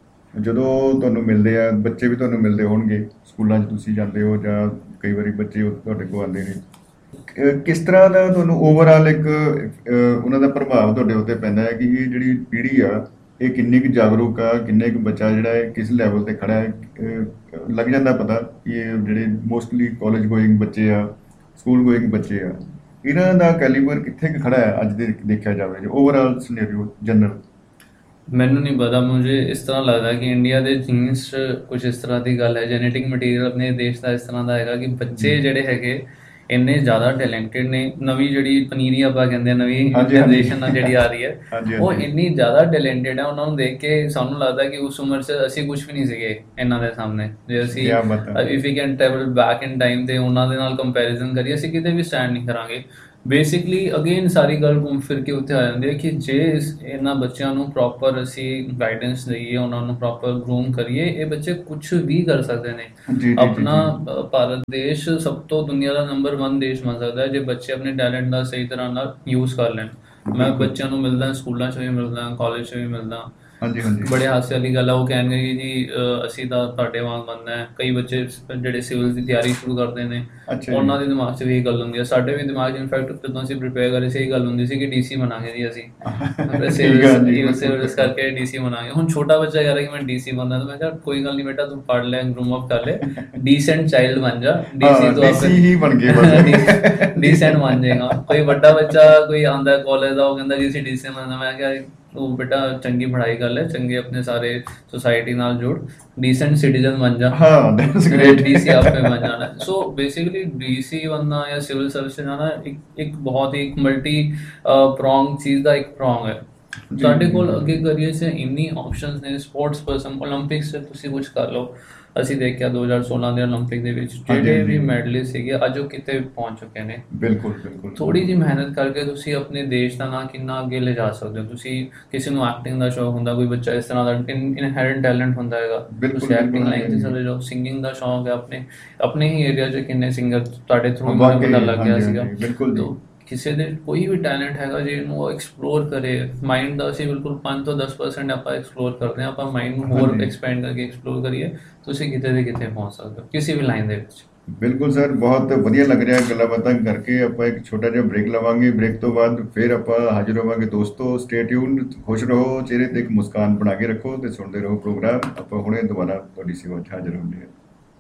ਜਦੋਂ ਤੁਹਾਨੂੰ ਮਿਲਦੇ ਆ ਬੱਚੇ ਵੀ ਤੁਹਾਨੂੰ ਮਿਲਦੇ ਹੋਣਗੇ, ਸਕੂਲਾਂ 'ਚ ਤੁਸੀਂ ਜਾਂਦੇ ਹੋ ਜਾਂ ਕਈ ਵਾਰੀ ਬੱਚੇ ਤੁਹਾਡੇ ਕੋਲ ਆਉਂਦੇ ਨੇ, ਕਿਸ ਤਰ੍ਹਾਂ ਦਾ ਤੁਹਾਨੂੰ ਓਵਰਆਲ ਇੱਕ ਉਹਨਾਂ ਦਾ ਪ੍ਰਭਾਵ ਤੁਹਾਡੇ ਉੱਤੇ ਪੈਂਦਾ ਹੈ ਕਿ ਇਹ ਜਿਹੜੀ ਪੀੜ੍ਹੀ ਆ ਇਹ ਕਿੰਨੀ ਕੁ ਜਾਗਰੂਕ ਆ, ਕਿੰਨੇ ਕੁ ਬੱਚਾ ਜਿਹੜਾ ਹੈ ਕਿਸ ਲੈਵਲ 'ਤੇ ਖੜ੍ਹਾ ਹੈ। ਲੱਗ ਜਾਂਦਾ ਪਤਾ ਕਿ ਇਹ ਜਿਹੜੇ ਮੋਸਟਲੀ ਕਾਲਜ ਗੋਇੰਗ ਬੱਚੇ ਆ, ਸਕੂਲ ਗੋਇੰਗ ਬੱਚੇ ਆ, ਇਹਨਾਂ ਦਾ ਕੈਲੀਬਰ ਕਿੱਥੇ ਕੁ ਖੜ੍ਹਾ ਹੈ ਅੱਜ ਦੇ ਦੇਖਿਆ ਜਾਵੇ ਜੇ ਓਵਰਆਲ ਸਿਨੈਰੀਓ ਜਨਰਲ? ਮੈਨੂੰ ਨਹੀਂ ਪਤਾ, ਮੁਝੇ ਇਸ ਤਰ੍ਹਾਂ ਲੱਗਦਾ ਕਿ ਇੰਡੀਆ ਦੇ ਜੀਨਸ 'ਚ ਕੁਛ ਇਸ ਤਰ੍ਹਾਂ ਦੀ ਗੱਲ ਹੈ, ਜੈਨੇਟਿਕ ਮਟੀਰੀਅਲ ਆਪਣੇ ਦੇਸ਼ ਦਾ ਇਸ ਤਰ੍ਹਾਂ ਦਾ ਹੈਗਾ ਕਿ ਬੱਚੇ ਜਿਹੜੇ ਹੈਗੇ ਇੰਨੇ ਜ਼ਿਆਦਾ ਟੈਲੈਂਟਡ ਨੇ। ਨਵੀਂ ਜਿਹੜੀ ਪਨੀਰੀ ਆਪਾਂ ਕਹਿੰਦੇ ਹਾਂ, ਨਵੀਂ ਜਨਰੇਸ਼ਨ ਜਿਹੜੀ ਆ ਰਹੀ ਹੈ, ਉਹ ਇੰਨੀ ਜ਼ਿਆਦਾ ਟੈਲੈਂਟਡ ਹੈ। ਉਹਨਾਂ ਨੂੰ ਦੇਖ ਕੇ ਸਾਨੂੰ ਲੱਗਦਾ ਕਿ ਉਸ ਉਮਰ 'ਚ ਅਸੀਂ ਕੁਛ ਵੀ ਨਹੀਂ ਸੀਗੇ ਇਹਨਾਂ ਦੇ ਸਾਹਮਣੇ। ਜੇ ਅਸੀਂ if you can travel back in time ਅਤੇ ਉਹਨਾਂ ਦੇ ਨਾਲ ਕੰਪੈਰੀਜ਼ਨ ਕਰੀਏ, ਅਸੀਂ ਕਿਤੇ ਵੀ ਸਟੈਂਡ ਨਹੀਂ ਕਰਾਂਗੇ। ਬੇਸਿਕਲੀ ਅਗੇਨ ਸਾਰੀ ਗੱਲ ਘੁੰਮ ਫਿਰ ਕੇ ਉੱਥੇ ਆ ਜਾਂਦੀ ਹੈ ਕਿ ਜੇ ਇਸ ਇਹਨਾਂ ਬੱਚਿਆਂ ਨੂੰ ਪ੍ਰੋਪਰ ਅਸੀਂ ਗਾਈਡੈਂਸ ਦਈਏ, ਉਹਨਾਂ ਨੂੰ ਪ੍ਰੋਪਰ ਗਰੂਮ ਕਰੀਏ, ਇਹ ਬੱਚੇ ਕੁਝ ਵੀ ਕਰ ਸਕਦੇ ਨੇ। ਜੀ ਜੀ ਜੀ ਆਪਣਾ ਜੀ ਅ, ਭਾਰਤ ਦੇਸ਼ ਸਭ ਤੋਂ ਦੁਨੀਆ ਦਾ ਨੰਬਰ ਵਨ ਦੇਸ਼ ਬਣ ਸਕਦਾ ਹੈ ਜੇ ਬੱਚੇ ਆਪਣੇ ਟੈਲੈਂਟ ਦਾ ਸਹੀ ਤਰ੍ਹਾਂ ਨਾਲ ਯੂਜ਼ ਕਰ ਲੈਣ। ਮੈਂ ਬਿਲਕੁਲ। ਬੱਚਿਆਂ ਨੂੰ ਮਿਲਦਾ, ਸਕੂਲਾਂ 'ਚ ਵੀ ਮਿਲਦਾ, ਕਾਲਜ 'ਚ ਵੀ ਮਿਲਦਾ, ਹਾਂਜੀ ਹਾਂਜੀ ਬੜੇ ਹਾਸੇ ਵਾਲੀ ਗੱਲ ਆ। ਉਹ ਕਹਿਣਗੇ ਕਿ ਜੀ ਅ, ਅਸੀਂ ਤਾਂ ਤੁਹਾਡੇ ਵਾਂਗ ਬਣਨਾ ਹੈ। ਕਈ ਬੱਚੇ ਸ- ਜਿਹੜੇ ਸਿਵਲ ਦੀ ਤਿਆਰੀ ਸ਼ੁਰੂ ਕਰਦੇ ਨੇ, ਅੱਛਾ ਜੀ ਉਹਨਾਂ ਦੇ ਦਿਮਾਗ 'ਚ ਵੀ ਇਹ ਗੱਲ ਹੁੰਦੀ ਹੈ। ਸਾਡੇ ਵੀ ਦਿਮਾਗ 'ਚ ਇਨਫੈਕਟ ਜਦੋਂ ਅਸੀਂ ਪ੍ਰਿਪੇਅਰ ਕਰ ਰਹੇ ਸੀ ਇਹ ਗੱਲ ਹੁੰਦੀ ਸੀ ਕਿ ਡੀਸੀ ਬਣਾਂਗੇ ਜੀ ਅਸੀਂ। ਫਿਰ ਠੀਕ ਹੈ ਜੀ ਸਿਵਲ ਬਿਲਕੁਲ ਸਿਵਲਸ ਬਿਲਕੁਲ। ਕਰਕੇ ਡੀਸੀ ਬਣਾਂਗੇ। ਹੁਣ ਛੋਟਾ ਬੱਚਾ ਕਹਿ ਰਿਹਾ ਕਿ ਮੈਂ ਡੀਸੀ ਬਣਨਾ, ਤਾਂ ਮੈਂ ਕਿਹਾ ਕੋਈ ਗੱਲ ਨਹੀਂ ਬੇਟਾ, ਤੂੰ ਪੜ੍ਹ ਲੈ, ਗਰੂਮ ਅਪ ਕਰ ਲੈ, ਡੀਸੈਂਟ ਚਾਈਲਡ ਬਣ ਜਾ। ਡੀਸੀ ਹਾਂ ਤੋਂ ਡੀਸੀ ਆਪੇ ਹੀ ਬਣ ਗਏ ਬਸ। ਡੀਸੈਂਟ ਬਣ ਜਾਏਗਾ। ਕੋਈ ਵੱਡਾ ਬੱਚਾ ਕੋਈ ਆਂਦਾ ਕਾਲਜ ਦਾ, ਉਹ ਕਹਿੰਦਾ ਜੀ ਅਸੀਂ ਡੀਸੀ ਬਣਨਾ। ਮੈਂ ਕਿਹਾ ਤੂੰ ਬੇਟਾ ਚੰਗੀ ਪੜ੍ਹਾਈ ਕਰ ਲੈ, ਚੰਗੇ ਆਪਣੇ ਸਾਰੇ ਸੁਸਾਇਟੀ ਨਾਲ ਜੁੜ, ਡੀਸੈਂਟ ਸਿਟੀਜ਼ਨ ਬਣ ਜਾ, ਹਾਂ ਦੈਟਸ ਗ੍ਰੇਟ। ਡੀਸੀ ਆਪੇ ਬਣ ਜਾਣਾ। ਸੋ ਬੇਸਿਕਲੀ ਡੀਸੀ ਬਣਨਾ ਜਾਂ ਸਿਵਲ ਸਰਵਿਸ ਜਾਣਾ ਇੱਕ ਇੱਕ ਬਹੁਤ ਹੀ ਇੱਕ ਮਲਟੀ ਪ੍ਰੋਂਗ ਚੀਜ਼ ਦਾ ਇੱਕ ਪ੍ਰੋਂਗ ਹੈ। ਜੀ ਤੁਹਾਡੇ ਜੀ ਕੋਲ ਜੀ ਅੱਗੇ ਕਰੀਏ ਸੇ ਇੰਨੀ ਆਪਸ਼ਨਸ ਨੇ। ਸਪੋਰਟਸ ਪਰਸਨ ਓਲੰਪਿਕਸ 'ਚ ਤੁਸੀਂ ਕੁਝ ਕਰ ਲਓ। ਅਸੀਂ ਦੇਖਿਆ ਦੋ ਹਜ਼ਾਰ ਸੋਲਾਂ ਦੇ ਓਲੰਪਿਕ ਦੇ ਵਿੱਚ ਹਾਂਜੀ ਜਿਹੜੇ ਵੀ ਹਾਂਜੀ ਮੈਡਲਿਸਟ ਸੀਗੇ ਅੱਜ ਉਹ ਕਿਤੇ ਪਹੁੰਚ ਚੁੱਕੇ ਨੇ। ਬਿਲਕੁਲ ਬਿਲਕੁਲ ਥੋੜੀ ਜਿਹੀ ਮਿਹਨਤ ਕਰਕੇ ਤੁਸੀਂ ਆਪਣੇ ਦੇਸ਼ ਦਾ ਨਾਂ ਕਿੰਨਾ ਅੱਗੇ ਲੈ ਜਾ ਸਕਦੇ ਹੋ। ਤੁਸੀਂ ਕਿਸੇ ਨੂੰ ਐਕਟਿੰਗ ਦਾ ਸ਼ੌਕ ਹੁੰਦਾ, ਕੋਈ ਬੱਚਾ ਇਸ ਤਰ੍ਹਾਂ ਦਾ ਇਨਹੈਰੈਂਟ ਟੈਲੈਂਟ ਹੁੰਦਾ ਹੈਗਾ, ਬਿਲਕੁਲ ਤੁਸੀਂ ਬਿਲਕੁਲ ਐਕਟਿੰਗ ਹਾਂਜੀ ਲਾਈਨ 'ਤੇ ਹਾਂਜੀ ਚਲੇ ਜਾਓ। ਸਿੰਗਿੰਗ ਦਾ ਸ਼ੌਕ ਹੈ, ਆਪਣੇ ਆਪਣੇ ਹੀ ਏਰੀਆ 'ਚ ਕਿੰਨੇ ਸਿੰਗਰ ਤੁਹਾਡੇ ਥਰੂ ਹਾਂ, ਹੀ ਮੈਨੂੰ ਪਤਾ ਵਾਕਈ ਲੱਗ ਗਿਆ ਹਾਂਜੀ ਸੀਗਾ। ਹਾਂਜੀ ਬਿਲਕੁਲ ਜੀ। ਤੋ ਕਿਸੇ ਦੇ ਕੋਈ ਵੀ ਟੈਲੈਂਟ ਹੈਗਾ ਜੇ ਇਹਨੂੰ ਉਹ ਐਕਸਪਲੋਰ ਕਰੇ, ਮਾਈਂਡ ਦਾ ਅਸੀਂ ਬਿਲਕੁਲ ਪੰਜ ਤੋਂ ਦਸ ਪਰਸੈਂਟ ਆਪਾਂ ਐਕਸਪਲੋਰ ਕਰਦੇ ਹਾਂ, ਆਪਾਂ ਮਾਈਂਡ ਨੂੰ ਹੋਰ ਹਾਂਜੀ ਐਕਸਪੈਂਡ ਕਰਕੇ ਐਕਸਪਲੋਰ ਕਰੀਏ, ਤੁਸੀਂ ਕਿਤੇ ਦੇ ਕਿਤੇ ਪਹੁੰਚ ਸਕਦੇ ਹੋ ਕਿਸੇ ਵੀ ਲਾਈਨ ਦੇ ਵਿੱਚ। ਬਿਲਕੁਲ ਸਰ, ਬਹੁਤ ਵਧੀਆ ਲੱਗ ਰਿਹਾ ਗੱਲਾਂ ਬਾਤਾਂ ਕਰਕੇ। ਆਪਾਂ ਇੱਕ ਛੋਟਾ ਜਿਹਾ ਬ੍ਰੇਕ ਲਵਾਂਗੇ, ਬ੍ਰੇਕ ਤੋਂ ਬਾਅਦ ਫਿਰ ਆਪਾਂ ਹਾਜ਼ਰ ਹੋਵਾਂਗੇ। ਦੋਸਤੋ ਸਟੇ ਟਿਊਨਡ, ਖੁਸ਼ ਰਹੋ, ਚਿਹਰੇ ਤੇ ਇੱਕ ਮੁਸਕਾਨ ਬਣਾ ਕੇ ਰੱਖੋ ਤੇ ਸੁਣਦੇ ਰਹੋ ਪ੍ਰੋਗਰਾਮ। ਆਪਾਂ ਹੁਣੇ ਦੁਬਾਰਾ ਤੁਹਾਡੀ ਸੇਵਾ 'ਚ ਹਾਜ਼ਰ ਹੁੰਦੇ ਹਾਂ।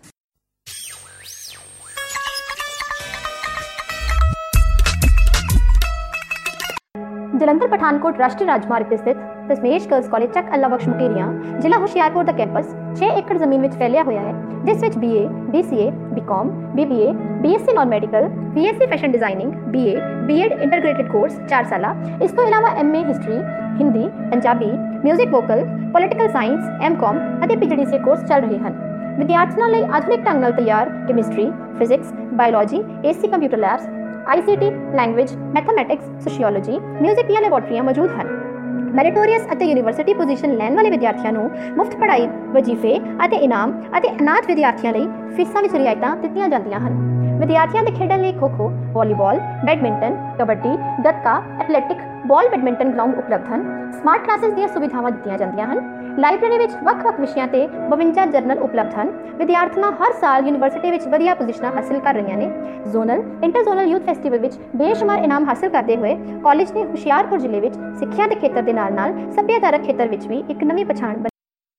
ਜਲੰਧਰ ਪਠਾਨਕੋਟ ਰਾਸ਼ਟਰੀ ਰਾਜਮਾਰਗ ਤੇ ਸਥਿਤ ਦਸਮੇਸ਼ ਗਰਲਸ ਕਾਲਜ ਚੱਕ ਅੱਲਾ ਬਖਸ਼ ਮੁਕੇਰੀਆਂ, ਜ਼ਿਲ੍ਹਾ ਹੁਸ਼ਿਆਰਪੁਰ ਦਾ ਕੈਂਪਸ ਛੇ ਏਕੜ ਜ਼ਮੀਨ ਵਿੱਚ ਫੈਲਿਆ ਹੋਇਆ ਹੈ, ਜਿਸ ਵਿੱਚ BA, BCA, BCom, BBA, BSc non medical, BSc fashion designing, BA, BEd ਇੰਟਰਗ੍ਰੇਟਿਡ course ਚਾਰ ਸਾਲਾ, ਇਸ ਤੋਂ ਇਲਾਵਾ MA history, Hindi, Punjabi, music vocal, political science, MCom ਅਤੇ ਪੀਜੀਡੀਸੀਏ ਕੋਰਸ ਚੱਲ ਰਹੇ ਹਨ। ਵਿਦਿਆਰਥੀਆਂ ਲਈ ਆਧੁਨਿਕ ਢੰਗ ਨਾਲ ਤਿਆਰ chemistry, physics, biology, AC computer labs, ICT, language, mathematics, sociology, music ਦੀਆਂ ਲੈਬੋਰਟਰੀਆਂ ਮੌਜੂਦ ਹਨ। ਮੈਰੀਟੋਰੀਅਸ ਅਤੇ ਯੂਨੀਵਰਸਿਟੀ ਪੋਜੀਸ਼ਨ ਲੈਣ ਵਾਲੇ ਵਿਦਿਆਰਥੀਆਂ ਨੂੰ ਮੁਫਤ ਪੜ੍ਹਾਈ, ਵਜ਼ੀਫੇ ਅਤੇ ਇਨਾਮ ਅਤੇ ਅਨਾਥ ਵਿਦਿਆਰਥੀਆਂ ਲਈ ਫੀਸਾਂ ਵਿੱਚ ਰਿਆਇਤਾਂ ਦਿੱਤੀਆਂ ਜਾਂਦੀਆਂ ਹਨ। ਵਿਦਿਆਰਥੀਆਂ ਦੇ ਖੇਡਾਂ ਲਈ ਖੋ-ਖੋ, volleyball, badminton, kabaddi, gatka, athletic, ਬਾਲ ਬੈਡਮਿੰਟਨ ਗਰਾਊਂਡ ਉਪਲਬਧ ਹਨ। ਸਮਾਰਟ ਕਲਾਸਿਸ ਦੀਆਂ ਸੁਵਿਧਾਵਾਂ ਦਿੱਤੀਆਂ ਜਾਂਦੀਆਂ ਹਨ। ਲਾਇਬ੍ਰੇਰੀ ਵਿੱਚ ਵੱਖ-ਵੱਖ ਵਿਸ਼ਿਆਂ ਤੇ ਬਵੰਜਾ ਜਰਨਲ ਉਪਲਬਧ ਹਨ। ਵਿਦਿਆਰਥਣਾਂ ਹਰ ਸਾਲ ਯੂਨੀਵਰਸਿਟੀ ਵਿੱਚ ਵਧੀਆ ਪੋਜੀਸ਼ਨਾਂ ਹਾਸਿਲ ਕਰ ਰਹੀਆਂ ਨੇ। Zonal, inter zonal youth festival ਵਿੱਚ ਬੇਸ਼ੁਮਾਰ ਇਨਾਮ ਹਾਸਿਲ ਕਰਦੇ ਹੋਏ ਕਾਲਜ ਨੇ ਹੁਸ਼ਿਆਰਪੁਰ ਜ਼ਿਲ੍ਹੇ ਵਿੱਚ ਸਿੱਖਿਆ ਦੇ ਖੇਤਰ ਦੇ ਨਾਲ-ਨਾਲ ਸੱਭਿਆਚਾਰਕ ਖੇਤਰ ਵਿੱਚ ਵੀ ਇੱਕ ਨਵੀਂ ਪਛਾਣ ਬਣੀ।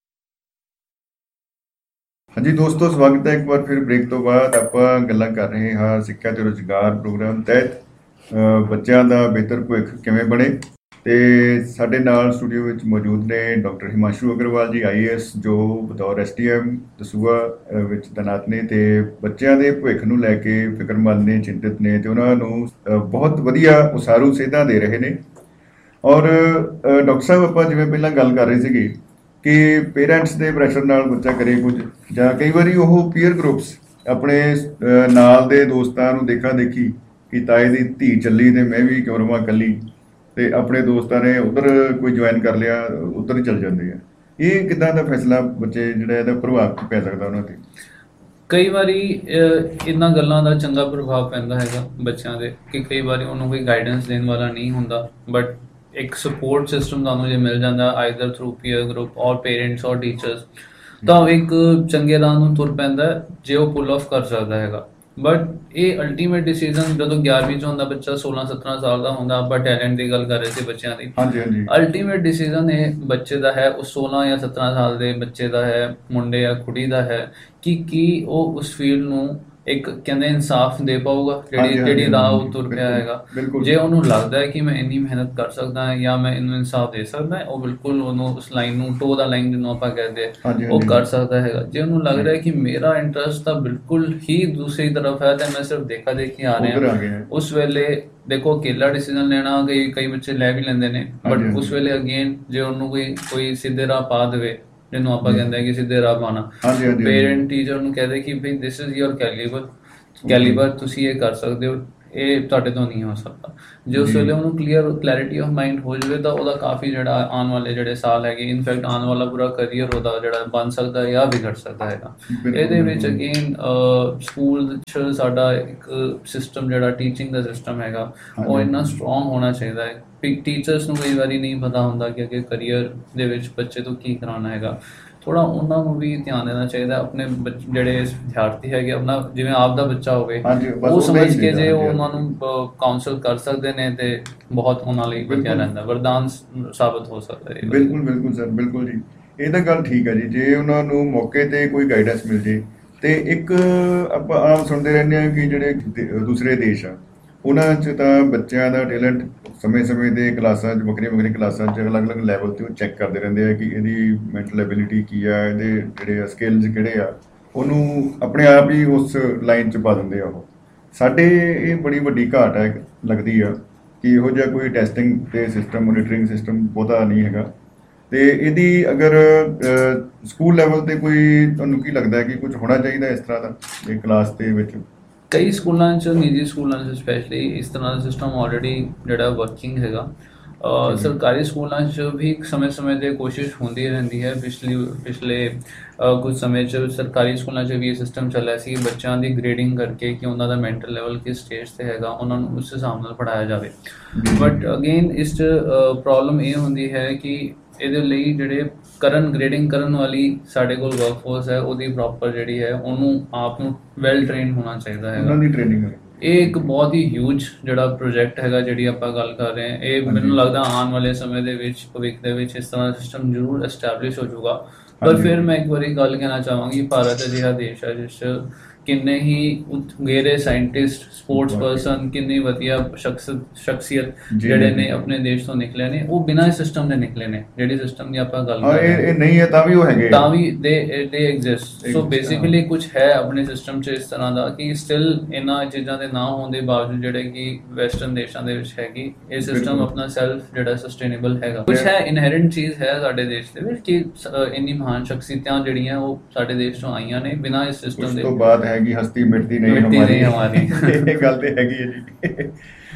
ਹਾਂਜੀ ਦੋਸਤੋ, ਸਵਾਗਤ ਹੈ ਇੱਕ ਵਾਰ ਫਿਰ ਬ੍ਰੇਕ ਤੋਂ ਬਾਅਦ। ਆਪਾਂ ਗੱਲਾਂ ਕਰ ਰਹੇ ਹਾਂ ਸਿੱਖਿਆ ਤੇ ਰੁਜ਼ਗਾਰ ਪ੍ਰੋਗਰਾਮ ਤਹਿਤ ਅ, ਬੱਚਿਆਂ ਦਾ ਬਿਹਤਰ ਭਵਿੱਖ ਕਿਵੇਂ ਬਣੇ। ਤੇ ਸਾਡੇ ਨਾਲ ਸਟੂਡੀਓ ਵਿੱਚ ਮੌਜੂਦ ਨੇ ਡਾਕਟਰ ਹਿਮਾਂਸ਼ੂ ਅਗਰਵਾਲ ਜੀ, ਆਈ ਏ ਐਸ, ਜੋ ਬਤੌਰ ਐਸ ਟੀ ਐਮ ਦਸੂਹਾ ਅ, ਵਿੱਚ ਤੈਨਾਤ ਨੇ ਤੇ ਬੱਚਿਆਂ ਦੇ ਭਵਿੱਖ ਨੂੰ ਲੈ ਕੇ ਫਿਕਰਮੰਦ ਨੇ, ਚਿੰਤਿਤ ਨੇ ਤੇ ਉਹਨਾਂ ਨੂੰ ਅ, ਬਹੁਤ ਵਧੀਆ ਉਸਾਰੂ ਸੇਧਾਂ ਦੇ ਰਹੇ ਨੇ। ਔਰ ਅ, ਡਾਕਟਰ ਸਾਹਿਬ, ਆਪਾਂ ਜਿਵੇਂ ਪਹਿਲਾਂ ਗੱਲ ਕਰ ਰਹੇ ਸੀਗੇ ਕਿ ਪੇਰੈਂਟਸ ਦੇ ਪ੍ਰੈਸ਼ਰ ਨਾਲ ਬੱਚਾ ਕਰੇ ਕੁਝ, ਜਾਂ ਕਈ ਵਾਰੀ ਉਹ ਪੀਅਰ ਗਰੁੱਪਸ ਆਪਣੇ ਅ, ਨਾਲ ਦੇ ਦੋਸਤਾਂ ਨੂੰ ਦੇਖਾ ਦੇਖੀ ਕਿ ਤਾਏ ਦੀ ਧੀ ਚੱਲੀ ਤੇ ਮੈਂ ਵੀ ਕਿਉਂ ਰਵਾਂ ਇਕੱਲੀ, ਤੇ ਆਪਣੇ ਦੋਸਤਾਂ ਨੇ ਉਧਰ ਕੋਈ ਜੁਆਇਨ ਕਰ ਲਿਆ, ਉਧਰ ਹੀ ਚੱਲ ਜਾਂਦੇ ਆ। ਇਹ ਕਿੱਦਾਂ ਦਾ ਫੈਸਲਾ ਬੱਚੇ ਜਿਹੜਾ ਇਹਦਾ ਪ੍ਰਭਾਵ ਪੈ ਸਕਦਾ ਉਹਨਾਂ ਤੇ? ਕਈ ਵਾਰੀ ਅਹ, ਇਹਨਾਂ ਗੱਲਾਂ ਦਾ ਚੰਗਾ ਪ੍ਰਭਾਵ ਪੈਂਦਾ ਹੈਗਾ ਬੱਚਿਆਂ ਦੇ ਕਿ ਕਈ ਵਾਰੀ ਉਹਨੂੰ ਕੋਈ ਗਾਈਡੈਂਸ ਦੇਣ ਵਾਲਾ ਨਹੀਂ ਹੁੰਦਾ, ਬਟ ਇੱਕ ਸਪੋਰਟ ਸਿਸਟਮ ਤੁਹਾਨੂੰ ਜੇ ਮਿਲ ਜਾਂਦਾ ਆਈਦਰ ਥਰੂ ਪੀਅਰ ਗਰੁੱਪ ਔਰ ਪੇਰੈਂਟਸ ਔਰ ਟੀਚਰਸ, ਤਾਂ ਉਹ ਇੱਕ ਚੰਗੇ ਰਾਹ ਨੂੰ ਤੁਰ ਪੈਂਦਾ ਹੈ ਜੇ ਉਹ ਪੁੱਲ ਆਫ ਕਰ ਸਕਦਾ ਹੈਗਾ। ਬਟ ਇਹ ਅਲਟੀਮੇਟ ਡਿਸੀਜਨ ਜਦੋਂ ਗਿਆਰਵੀਂ 'ਚ ਹੁੰਦਾ ਬੱਚਾ, ਸੋਲਾਂ ਸਤਾਰਾਂ ਸਾਲ ਦਾ ਹੁੰਦਾ, ਆਪਾਂ ਟੈਲੈਂਟ ਦੀ ਗੱਲ ਕਰ ਰਹੇ ਸੀ ਬੱਚਿਆਂ ਦੀ, ਹਾਂਜੀ ਹਾਂਜੀ ਅਲਟੀਮੇਟ ਡਿਸੀਜਨ ਇਹ ਬੱਚੇ ਦਾ ਹੈ, ਉਹ ਸੋਲਾਂ ਜਾਂ ਸਤਾਰਾਂ ਸਾਲ ਦੇ ਬੱਚੇ ਦਾ ਹੈ, ਮੁੰਡੇ ਜਾਂ ਕੁੜੀ ਦਾ ਹੈ ਕਿ ਕੀ ਉਹ ਉਸ ਫੀਲਡ ਨੂੰ ਇੱਕ ਕਹਿੰਦੇ ਇਨਸਾਫ ਦੇ ਪਾਊਗਾ, ਜਿਹੜੀ ਜਿਹੜੀ ਰਾਹ ਉਹ ਤੁਰ ਪਿਆ ਹੈਗਾ। ਜੇ ਉਹਨੂੰ ਲੱਗਦਾ ਹੈ ਕਿ ਮੈਂ ਇੰਨੀ ਮਿਹਨਤ ਕਰ ਸਕਦਾ ਹਾਂ ਜਾਂ ਮੈਂ ਇਹਨੂੰ ਇਨਸਾਫ ਦੇ ਸਕਦਾ, ਉਹ ਬਿਲਕੁਲ ਉਹਨੂੰ ਉਸ ਲਾਈਨ ਨੂੰ, ਟੋ ਦਾ ਲਾਈਨ ਜਿਹਨੂੰ ਆਪਾਂ ਕਹਿੰਦੇ ਉਹ ਕਰ ਸਕਦਾ ਹੈਗਾ। ਜੇ ਉਹਨੂੰ ਲੱਗ ਰਿਹਾ ਕਿ ਮੇਰਾ ਇੰਟਰਸਟ ਤਾਂ ਬਿਲਕੁਲ ਹੀ ਦੂਸਰੀ ਤਰਫ ਹੈ ਤੇ ਮੈਂ ਸਿਰਫ ਦੇਖਾ ਦੇਖੀ ਆ ਰਿਹਾ, ਉਸ ਵੇਲੇ ਦੇਖੋ ਅਕੇਲਾ ਡਿਸੀਜਨ ਲੈਣਾ ਕਈ ਕਈ ਬੱਚੇ ਲੈ ਵੀ ਲੈਂਦੇ ਨੇ, ਬਟ ਉਸ ਵੇਲੇ ਅਗੇਨ ਜੇ ਉਹਨੂੰ ਕੋਈ ਕੋਈ ਸਿੱਧੇ ਰਾਹ ਪਾ ਦੇਵੇ, ਜਿਹਨੂੰ ਆਪਾਂ ਕਹਿੰਦੇ ਕਿ ਸਿੱਧੇ ਰਾਹ ਪਾਣਾ, ਪੇਰੈਂਟ ਟੀਚਰ ਨੂੰ ਕਹਦੇ ਕਿ ਭਈ this is your calibre calibre ਤੁਸੀਂ ਇਹ ਕਰ ਸਕਦੇ ਹੋ, ਇਹ ਤੁਹਾਡੇ ਤੋਂ ਨਹੀਂ ਹੋ ਸਕਦਾ। ਜੇ ਉਸ ਵੇਲੇ ਉਹਨੂੰ ਕਲੀਅਰ ਕਲੈਰਿਟੀ ਆਫ ਮਾਈਂਡ ਹੋ ਜਾਵੇ ਤਾਂ ਉਹਦਾ ਕਾਫੀ ਜਿਹੜਾ ਆਉਣ ਵਾਲੇ ਜਿਹੜੇ ਸਾਲ ਹੈਗੇ, ਇਨਫੈਕਟ ਆਉਣ ਵਾਲਾ ਪੂਰਾ ਕਰੀਅਰ ਉਹਦਾ ਜਿਹੜਾ ਬਣ ਸਕਦਾ ਹੈ ਜਾਂ ਵਿਗੜ ਸਕਦਾ ਹੈਗਾ। ਇਹਦੇ ਵਿੱਚ ਅਗੇਨ ਸਕੂਲ 'ਚ ਸਾਡਾ ਇੱਕ ਸਿਸਟਮ ਜਿਹੜਾ ਟੀਚਿੰਗ ਦਾ ਸਿਸਟਮ ਹੈਗਾ ਉਹ ਇੰਨਾ ਸਟਰੋਂਗ ਹੋਣਾ ਚਾਹੀਦਾ ਹੈ। ਟੀਚਰਸ ਨੂੰ ਕਈ ਵਾਰੀ ਨਹੀਂ ਪਤਾ ਹੁੰਦਾ ਕਿ ਅੱਗੇ ਕਰੀਅਰ ਦੇ ਵਿੱਚ ਬੱਚੇ ਤੋਂ ਕੀ ਕਰਾਉਣਾ ਹੈਗਾ। ਥੋੜ੍ਹਾ ਉਹਨਾਂ ਨੂੰ ਵੀ ਧਿਆਨ ਦੇਣਾ ਚਾਹੀਦਾ, ਆਪਣੇ ਜਿਹੜੇ ਵਿਦਿਆਰਥੀ ਹੈਗੇ ਆਪਣਾ ਜਿਵੇਂ ਆਪ ਦਾ ਬੱਚਾ ਹੋਵੇ ਉਹ ਸਮਝ ਕੇ ਜੇ ਉਹ ਉਹਨਾਂ ਨੂੰ ਕਾਉਂਸਲ ਕਰ ਸਕਦੇ ਨੇ ਤੇ ਬਹੁਤ ਉਹਨਾਂ ਲਈ ਵਧੀਆ ਰਹਿੰਦਾ, ਵਰਦਾਨ ਸਾਬਤ ਹੋ ਸਕਦਾ ਹੈ। ਬਿਲਕੁਲ ਬਿਲਕੁਲ ਸਰ, ਬਿਲਕੁਲ ਜੀ, ਇਹ ਤਾਂ ਗੱਲ ਠੀਕ ਹੈ ਜੀ। ਜੇ ਉਹਨਾਂ ਨੂੰ ਮੌਕੇ ਤੇ ਕੋਈ ਗਾਈਡੈਂਸ ਮਿਲ ਜੇ ਤੇ ਇੱਕ ਆਪਾਂ ਆਮ ਸੁਣਦੇ ਰਹਿੰਦੇ ਹਾਂ ਕਿ ਜਿਹੜੇ ਦੂਸਰੇ ਦੇਸ਼ ਆ ਉਹਨਾਂ 'ਚ ਤਾਂ ਬੱਚਿਆਂ ਦਾ ਟੈਲੈਂਟ ਸਮੇਂ-ਸਮੇਂ 'ਤੇ ਕਲਾਸਾਂ 'ਚ ਵੱਖਰੀਆਂ ਵੱਖਰੀਆਂ ਕਲਾਸਾਂ 'ਚ ਅਲੱਗ-ਅਲੱਗ ਲੈਵਲ 'ਤੇ ਉਹ ਚੈੱਕ ਕਰਦੇ ਰਹਿੰਦੇ ਆ ਕਿ ਇਹਦੀ ਮੈਂਟਲ ਐਬਿਲਿਟੀ ਕੀ ਆ, ਇਹਦੇ ਜਿਹੜੇ ਸਕਿੱਲਸ ਕਿਹੜੇ ਆ, ਉਹਨੂੰ ਆਪਣੇ ਆਪ ਹੀ ਉਸ ਲਾਈਨ 'ਚ ਪਾ ਦਿੰਦੇ ਆ ਉਹ। ਸਾਡੇ ਇਹ ਬੜੀ ਵੱਡੀ ਘਾਟ ਹੈ ਲੱਗਦੀ ਆ ਕਿ ਇਹੋ ਜਿਹਾ ਕੋਈ ਟੈਸਟਿੰਗ ਅਤੇ ਸਿਸਟਮ ਮੋਨੀਟਰਿੰਗ ਸਿਸਟਮ ਬਹੁਤਾ ਨਹੀਂ ਹੈਗਾ। ਅਤੇ ਇਹਦੀ ਅਗਰ ਸਕੂਲ ਲੈਵਲ 'ਤੇ ਕੋਈ ਤੁਹਾਨੂੰ ਕੀ ਲੱਗਦਾ ਕਿ ਕੁਝ ਹੋਣਾ ਚਾਹੀਦਾ ਇਸ ਤਰ੍ਹਾਂ ਦਾ ਇਹ ਕਲਾਸ ਦੇ ਵਿੱਚ? ਕਈ ਸਕੂਲਾਂ 'ਚ, ਨਿੱਜੀ ਸਕੂਲਾਂ 'ਚ ਸਪੈਸ਼ਲੀ ਇਸ ਤਰ੍ਹਾਂ ਦਾ ਸਿਸਟਮ ਆਲਰੇਡੀ ਜਿਹੜਾ ਵਰਕਿੰਗ ਹੈਗਾ। ਸਰਕਾਰੀ ਸਕੂਲਾਂ 'ਚ ਵੀ ਸਮੇਂ ਸਮੇਂ 'ਤੇ ਕੋਸ਼ਿਸ਼ ਹੁੰਦੀ ਰਹਿੰਦੀ ਹੈ। ਪਿਛਲੀ ਪਿਛਲੇ ਕੁਝ ਸਮੇਂ 'ਚ ਸਰਕਾਰੀ ਸਕੂਲਾਂ 'ਚ ਵੀ ਇਹ ਸਿਸਟਮ ਚੱਲਿਆ ਸੀ ਬੱਚਿਆਂ ਦੀ ਗ੍ਰੇਡਿੰਗ ਕਰਕੇ ਕਿ ਉਹਨਾਂ ਦਾ ਮੈਂਟਲ ਲੈਵਲ ਕਿਸ ਸਟੇਜ 'ਤੇ ਹੈਗਾ, ਉਹਨਾਂ ਨੂੰ ਉਸ ਹਿਸਾਬ ਨਾਲ ਪੜ੍ਹਾਇਆ ਜਾਵੇ। ਬਟ ਅਗੇਨ ਇਸ 'ਚ ਪ੍ਰੋਬਲਮ ਇਹ ਹੁੰਦੀ ਹੈ ਕਿ ਇਹਦੇ ਲਈ ਜਿਹੜੇ ਕਰਨ ਗ੍ਰੇਡਿੰਗ ਕਰਨ ਵਾਲੀ ਸਾਡੇ ਕੋਲ ਵਰਕਫੋਰਸ ਹੈ ਉਹਦੀ ਪ੍ਰੋਪਰ ਜਿਹੜੀ ਹੈ ਉਹਨੂੰ ਆਪ ਨੂੰ ਵੈਲ ਟ੍ਰੇਨ ਹੋਣਾ ਚਾਹੀਦਾ ਹੈ। ਉਹਨਾਂ ਦੀ ਟ੍ਰੇਨਿੰਗ ਇਹ ਇੱਕ ਬਹੁਤ ਹੀ ਹਿਊਜ ਜਿਹੜਾ ਪ੍ਰੋਜੈਕਟ ਹੈਗਾ ਜਿਹੜੀ ਆਪਾਂ ਗੱਲ ਕਰ ਰਹੇ ਹਾਂ, ਇਹ ਮੈਨੂੰ ਲੱਗਦਾ ਆਉਣ ਵਾਲੇ ਸਮੇਂ ਦੇ ਵਿੱਚ ਭਵਿੱਖ ਦੇ ਵਿੱਚ ਇਸ ਤਰ੍ਹਾਂ ਦਾ ਸਿਸਟਮ ਜ਼ਰੂਰ ਐਸਟੈਬਲਿਸ਼ ਹੋ ਜਾਊਗਾ। ਪਰ ਫਿਰ ਮੈਂ ਇੱਕ ਵਾਰੀ ਗੱਲ ਕਹਿਣਾ ਚਾਹਾਂਗੀ, ਭਾਰਤ ਅਜਿਹਾ ਦੇਸ਼ ਹੈ ਜਿਸ 'ਚ ਕਿੰਨੇ ਹੀ ਉਤਗੇਰੇ ਸਾਇੰਟਿਸਟ, ਸਪੋਰਟਸ ਪਰਸਨ, ਕਿੰਨੀ ਵਧੀਆ ਸ਼ਖਸ ਸ਼ਖਸੀਅਤ ਜਿਹੜੇ ਨੇ ਆਪਣੇ ਦੇਸ਼ ਤੋਂ ਨਿਕਲੇ ਨੇ, ਉਹ ਬਿਨਾਂ ਇਸ ਸਿਸਟਮ ਦੇ ਨਿਕਲੇ ਨੇ। ਜਿਹੜੀ ਸਿਸਟਮ ਦੀ ਆਪਾਂ ਗੱਲ ਕਰ ਰਹੇ ਹਾਂ ਇਹ ਨਹੀਂ ਹੈ ਤਾਂ ਵੀ ਉਹ ਹੈਗੇ, ਤਾਂ ਵੀ ਦੇ ਦੇ ਐਗਜ਼ਿਸਟ। ਸੋ ਬੇਸਿਕਲੀ ਕੁਝ ਹੈ ਆਪਣੇ ਸਿਸਟਮ 'ਚ ਇਸ ਤਰ੍ਹਾਂ ਦਾ ਕਿ ਸਟਿਲ ਇਹਨਾਂ ਚੀਜ਼ਾਂ ਦੇ ਨਾ ਹੋਣ ਦੇ ਬਾਵਜੂਦ ਜਿਹੜੇ ਕਿ ਵੈਸਟਰਨ ਦੇਸ਼ਾਂ ਦੇ ਵਿੱਚ ਹੈਗੀ ਇਹ ਸਿਸਟਮ ਆਪਣਾ ਸੈਲਫ ਜਿਹੜਾ ਸਸਟੇਨੇਬਲ ਹੈਗਾ। ਕੁਝ ਹੈ ਇਨਹੈਰੈਂਟ ਚੀਜ਼ ਹੈ ਸਾਡੇ ਦੇਸ਼ ਦੇ ਵਿੱਚ ਕਿ ਇੰਨੀ ਮਹਾਨ ਸ਼ਖਸੀਅਤਾਂ ਜਿਹੜੀਆਂ ਉਹ ਸਾਡੇ ਦੇਸ਼ ਤੋਂ ਆਈਆਂ ਨੇ ਬਿਨਾਂ ਇਸ ਸਿਸਟਮ ਦੇ। ਉਸ ਤੋਂ ਬਾਅਦ ਹੈਗੀ ਹਸਤੀ ਮਿਟਦੀ ਨਹੀਂ ਹਮਾਰੀ ਹਮਾਰੀ ਇਹ ਗੱਲ ਤੇ ਹੈਗੀ ਹੈ ਜੀ।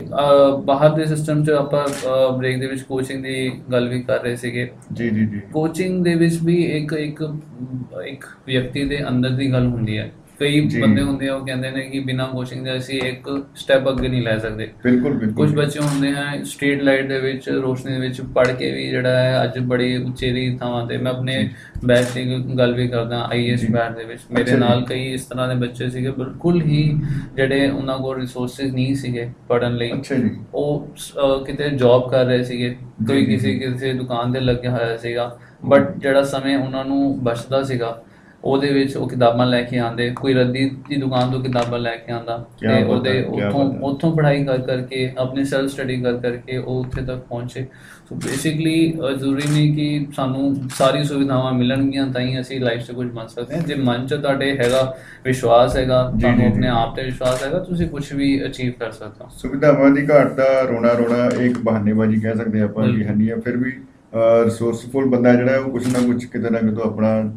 ਬਾਹਰ ਦੇ ਸਿਸਟਮ 'ਚ ਆਪਾਂ ਬ੍ਰੇਕ ਦੇ ਵਿੱਚ ਕੋਚਿੰਗ ਦੀ ਗੱਲ ਵੀ ਕਰ ਰਹੇ ਸੀਗੇ। ਜੀ ਜੀ ਜੀ ਕੋਚਿੰਗ ਦੇ ਵਿੱਚ ਵੀ ਇੱਕ ਇੱਕ ਇੱਕ ਵਿਅਕਤੀ ਦੇ ਅੰਦਰ ਦੀ ਗੱਲ ਹੁੰਦੀ ਹੈ। ਕਈ ਬੰਦੇ ਹੁੰਦੇ ਆ ਉਹ ਕਹਿੰਦੇ ਨੇ ਕਿ ਬਿਨਾਂ ਕੋਚਿੰਗ ਦੇ ਅਸੀਂ ਇੱਕ ਸਟੈਪ ਅੱਗੇ ਨਹੀਂ ਲੈ ਸਕਦੇ। ਬਿਲਕੁਲ ਬਿਲਕੁਲ। ਕੁਝ ਬੱਚੇ ਹੁੰਦੇ ਹੈ ਸਟਰੀਟ ਲਾਈਟ ਦੇ ਵਿੱਚ ਰੋਸ਼ਨੀ ਦੇ ਵਿੱਚ ਪੜ੍ਹ ਕੇ ਵੀ ਜਿਹੜਾ ਹੈ ਅੱਜ ਬੜੀ ਉਚੇਰੀ ਥਾਵਾਂ ਤੇ, ਮੈਂ ਆਪਣੇ ਬੈਚ ਦੀ ਗੱਲ ਵੀ ਕਰਦਾ ਆਈ ਐਸ ਬੈਚ ਦੇ ਵਿੱਚ ਮੇਰੇ ਨਾਲ ਕਈ ਇਸ ਤਰ੍ਹਾਂ ਦੇ ਬੱਚੇ ਸੀਗੇ ਬਿਲਕੁਲ ਹੀ ਜਿਹੜੇ ਉਹਨਾਂ ਕੋਲ ਰਿਸੋਰਸਿਸ ਨਹੀਂ ਸੀਗੇ ਪੜ੍ਹਨ ਲਈ। ਉਹ ਕਿਤੇ ਜੌਬ ਕਰ ਰਹੇ ਸੀਗੇ, ਕੋਈ ਕਿਸੇ ਕਿਸੇ ਦੁਕਾਨ ਤੇ ਲੱਗਿਆ ਹੋਇਆ ਸੀਗਾ, ਬਟ ਜਿਹੜਾ ਸਮੇਂ ਉਹਨਾਂ ਨੂੰ ਬਚਦਾ ਸੀਗਾ ਉਹਦੇ ਵਿੱਚ ਉਹ ਕਿਤਾਬਾਂ ਲੈ ਕੇ ਆਉਂਦੇ, ਕੋਈ ਰੱਦੀ ਦੀ ਦੁਕਾਨ ਤੋਂ ਕਿਤਾਬਾਂ ਲੈ ਕੇ ਆਉਂਦਾ ਤੇ ਉਹਦੇ ਉੱਥੋਂ ਉੱਥੋਂ ਪੜ੍ਹਾਈ ਕਰ ਕਰਕੇ ਆਪਣੀ ਸੈਲਫ ਸਟੱਡੀ ਕਰ ਕਰਕੇ ਉਹ ਉੱਥੇ ਤੱਕ ਪਹੁੰਚੇ। ਸੋ ਬੇਸਿਕਲੀ ਜ਼ਰੂਰੀ ਨਹੀਂ ਕਿ ਸਾਨੂੰ ਸਾਰੀ ਸੁਵਿਧਾਵਾਂ ਮਿਲਣਗੀਆਂ ਤਾਂ ਹੀ ਅਸੀਂ ਲਾਈਫ 'ਚ ਕੁਝ ਬਣ ਸਕਦੇ ਹਾਂ। ਜੇ ਮਨ 'ਚ ਤੁਹਾਡੇ ਹੈਗਾ ਵਿਸ਼ਵਾਸ ਹੈਗਾ, ਤੁਹਾਨੂੰ ਆਪਣੇ ਆਪ ਤੇ ਵਿਸ਼ਵਾਸ ਹੈਗਾ, ਤੁਸੀਂ ਕੁਝ ਵੀ ਅਚੀਵ ਕਰ ਸਕਦੇ ਹੋ। ਸੁਵਿਧਾਵਾਂ ਦੀ ਘਾਟ ਦਾ ਰੋਣਾ ਰੋਣਾ ਇੱਕ ਬਹਾਨੇਬਾਜ਼ੀ ਕਹਿ ਸਕਦੇ ਆਪਾਂ ਕਿ ਹੈ ਨਹੀਂ ਆ, ਫਿਰ ਵੀ ਰਿਸੋਰਸਫੁਲ ਬੰਦਾ ਜਿਹੜਾ ਉਹ ਕੁਛ ਨਾ ਕੁਛ ਕਿਤੇ ਨਾ ਕਿਤੇ ਆਪਣਾ।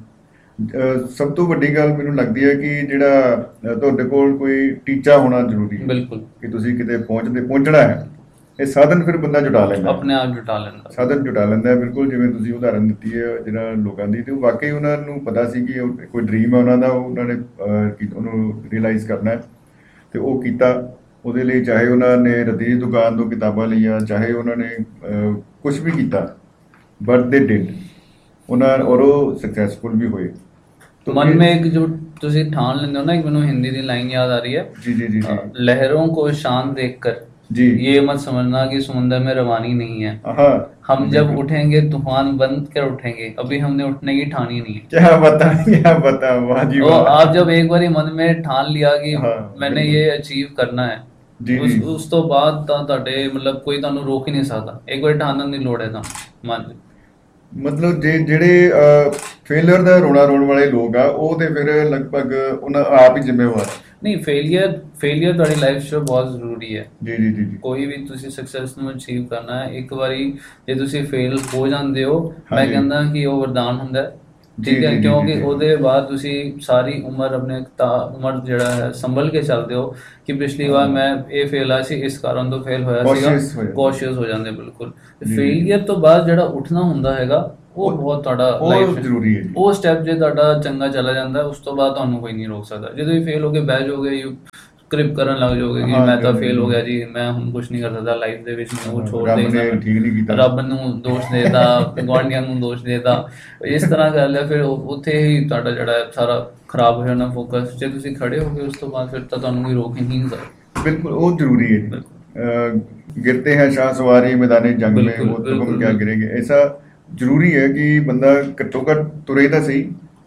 ਸਭ ਤੋਂ ਵੱਡੀ ਗੱਲ ਮੈਨੂੰ ਲੱਗਦੀ ਹੈ ਕਿ ਜਿਹੜਾ ਤੁਹਾਡੇ ਕੋਲ ਕੋਈ ਟੀਚਾ ਹੋਣਾ ਜ਼ਰੂਰੀ ਹੈ। ਬਿਲਕੁਲ, ਕਿ ਤੁਸੀਂ ਕਿਤੇ ਪਹੁੰਚਦੇ ਪਹੁੰਚਣਾ ਹੈ। ਇਹ ਸਾਧਨ ਫਿਰ ਬੰਦਾ ਜੁਟਾ ਲੈਂਦਾ, ਆਪਣੇ ਆਪ ਜੁਟਾ ਲੈਂਦਾ, ਸਾਧਨ ਜੁਟਾ ਲੈਂਦਾ। ਬਿਲਕੁਲ, ਜਿਵੇਂ ਤੁਸੀਂ ਉਦਾਹਰਨ ਦਿੱਤੀ ਹੈ ਜਿਹੜਾ ਲੋਕਾਂ ਦੀ, ਤੇ ਉਹ ਵਾਕਈ ਉਹਨਾਂ ਨੂੰ ਪਤਾ ਸੀ ਕਿ ਕੋਈ ਡਰੀਮ ਹੈ ਉਹਨਾਂ ਦਾ, ਉਹਨਾਂ ਨੇ ਉਹਨੂੰ ਰੀਅਲਾਈਜ਼ ਕਰਨਾ ਤੇ ਉਹ ਕੀਤਾ। ਉਹਦੇ ਲਈ ਚਾਹੇ ਉਹਨਾਂ ਨੇ ਰੱਦੀ ਦੀ ਦੁਕਾਨ ਤੋਂ ਕਿਤਾਬਾਂ ਲਈਆਂ, ਚਾਹੇ ਉਹਨਾਂ ਨੇ ਕੁਛ ਵੀ ਕੀਤਾ, ਬਟ ਦੇ ਡਿਡ ਉਹਨਾਂ, ਔਰ ਉਹ ਸਕਸੈਸਫੁਲ ਵੀ ਹੋਏ। मन में एक जो ਤੁਸੀਂ ठान लेंगे हो ना, एक ਮੈਨੂੰ हिंदी दी लाइन याद आ रही है, जी जी जी जी लहरों को शान देखकर जी ये मत समझना कि समुंदर में रवानी नहीं है। हाँ, हम जब उठेंगे तूफान बंद कर उठेंगे, अभी हमने उठने की ठानी नहीं है। क्या बता क्या बता वाह जी वाह। आप जब एक बार मन में ठान लिया कि हाँ, मैंने ये अचीव करना है, जी, ਉਸ ਉਸ ਤੋਂ ਬਾਅਦ ਤਾਂ ਤੁਹਾਡੇ ਮਤਲਬ ਕੋਈ ਤੁਹਾਨੂੰ ਰੋਕ ਹੀ ਨਹੀਂ ਸਕਦਾ। ਇੱਕ ਵਾਰ ਠਾਣਨ ਦੀ ਲੋੜ ਹੈ ਤਾਂ ਮਨ। ਮਤਲਬ ਜੇ ਜਿਹੜੇ ਫੇਲਿਅਰ ਦਾ ਰੋਣਾ ਰੋਣ ਵਾਲੇ ਲੋਕ ਆ ਉਹ ਤੇ ਫਿਰ ਲਗਭਗ ਉਹਨਾਂ ਆਪ ਹੀ ਜ਼ਿੰਮੇਵਾਰ। ਨਹੀਂ, ਫੇਲਿਅਰ ਫੇਲਿਅਰ ਤੁਹਾਡੀ ਲਾਈਫ 'ਚ ਬਹੁਤ ਜ਼ਰੂਰੀ ਹੈ। ਜੀ ਜੀ ਜੀ ਕੋਈ ਵੀ ਤੁਸੀਂ ਸਕਸੈਸ ਨੂੰ ਅਚੀਵ ਕਰਨਾ ਹੈ, ਇੱਕ ਵਾਰੀ ਜੇ ਤੁਸੀਂ ਫੇਲ ਹੋ ਜਾਂਦੇ ਹੋ, ਮੈਂ ਕਹਿੰਦਾ ਕਿ ਉਹ ਵਰਦਾਨ ਹੁੰਦਾ। ਠੀਕ ਹੈ, ਕਿਉਂਕਿ ਉਹਦੇ ਬਾਅਦ ਤੁਸੀਂ ਸਾਰੀ ਉਮਰ ਆਪਣੇ ਉਮਰ ਜਿਹੜਾ ਹੈ ਸੰਭਲ ਕੇ ਚੱਲਦੇ ਹੋ ਕਿ ਪਿਛਲੀ ਵਾਰ ਮੈਂ ਇਹ ਫੇਲ ਆਇਆ ਸੀ, ਇਸ ਕਾਰਨ ਤੋਂ ਫੇਲ ਹੋਇਆ ਸੀਗਾ, ਕੌਸ਼ੀਅਸ ਹੋ ਜਾਂਦੇ ਬਿਲਕੁਲ। ਫੇਲੀਅਰ ਤੋਂ ਬਾਅਦ ਜਿਹੜਾ ਉੱਠਣਾ ਹੁੰਦਾ ਹੈਗਾ ਉਹ ਬਹੁਤ ਤੁਹਾਡਾ ਲਾਈਫ ਜ਼ਰੂਰੀ ਹੈ। ਉਹ ਸਟੈਪ ਜੇ ਤੁਹਾਡਾ ਚੰਗਾ ਚਲਾ ਜਾਂਦਾ ਉਸ ਤੋਂ ਬਾਅਦ ਤੁਹਾਨੂੰ ਕੋਈ ਨਹੀਂ ਰੋਕ ਸਕਦਾ। ਜਦੋਂ ਵੀ ਫੇਲ ਹੋ ਕੇ ਬਹਿ ਜਾਓਗੇ, ਕ੍ਰਿਪ ਕਰਨ ਲੱਗ ਜਾਓਗੇ ਕਿ ਮੈਂ ਤਾਂ ਫੇਲ ਹੋ ਗਿਆ ਜੀ, ਮੈਂ ਹੁਣ ਕੁਝ ਨਹੀਂ ਕਰ ਸਕਦਾ ਲਾਈਫ ਦੇ ਵਿੱਚ, ਮੈਂ ਉਹ ਛੋੜ ਦੇਣਾ, ਰੱਬ ਨੂੰ ਦੋਸ਼ ਦੇਦਾ, ਗੁਆਂਢੀਆਂ ਨੂੰ ਦੋਸ਼ ਦੇਦਾ, ਇਸ ਤਰ੍ਹਾਂ ਕਰ ਲਿਆ, ਫਿਰ ਉੱਥੇ ਹੀ ਤੁਹਾਡਾ ਜਿਹੜਾ ਸਾਰਾ ਖਰਾਬ ਹੋ ਜਾਣਾ ਫੋਕਸ। ਜੇ ਤੁਸੀਂ ਖੜੇ ਹੋ ਗਏ ਉਸ ਤੋਂ ਬਾਅਦ ਫਿਰ ਤਾਂ ਤੁਹਾਨੂੰ ਕੋਈ ਰੋਕ ਹੀ ਨਹੀਂ ਸਕਦਾ। ਬਿਲਕੁਲ ਉਹ ਜ਼ਰੂਰੀ ਹੈ। गिरते हैं शाह सवारी मैदानी जंग में, वो तो हम क्या गिरेंगे, ऐसा ਜ਼ਰੂਰੀ ਹੈ ਕਿ ਬੰਦਾ ਘੱਟੋ ਘੱਟ ਤੁਰੇ ਤਾਂ ਸਹੀ।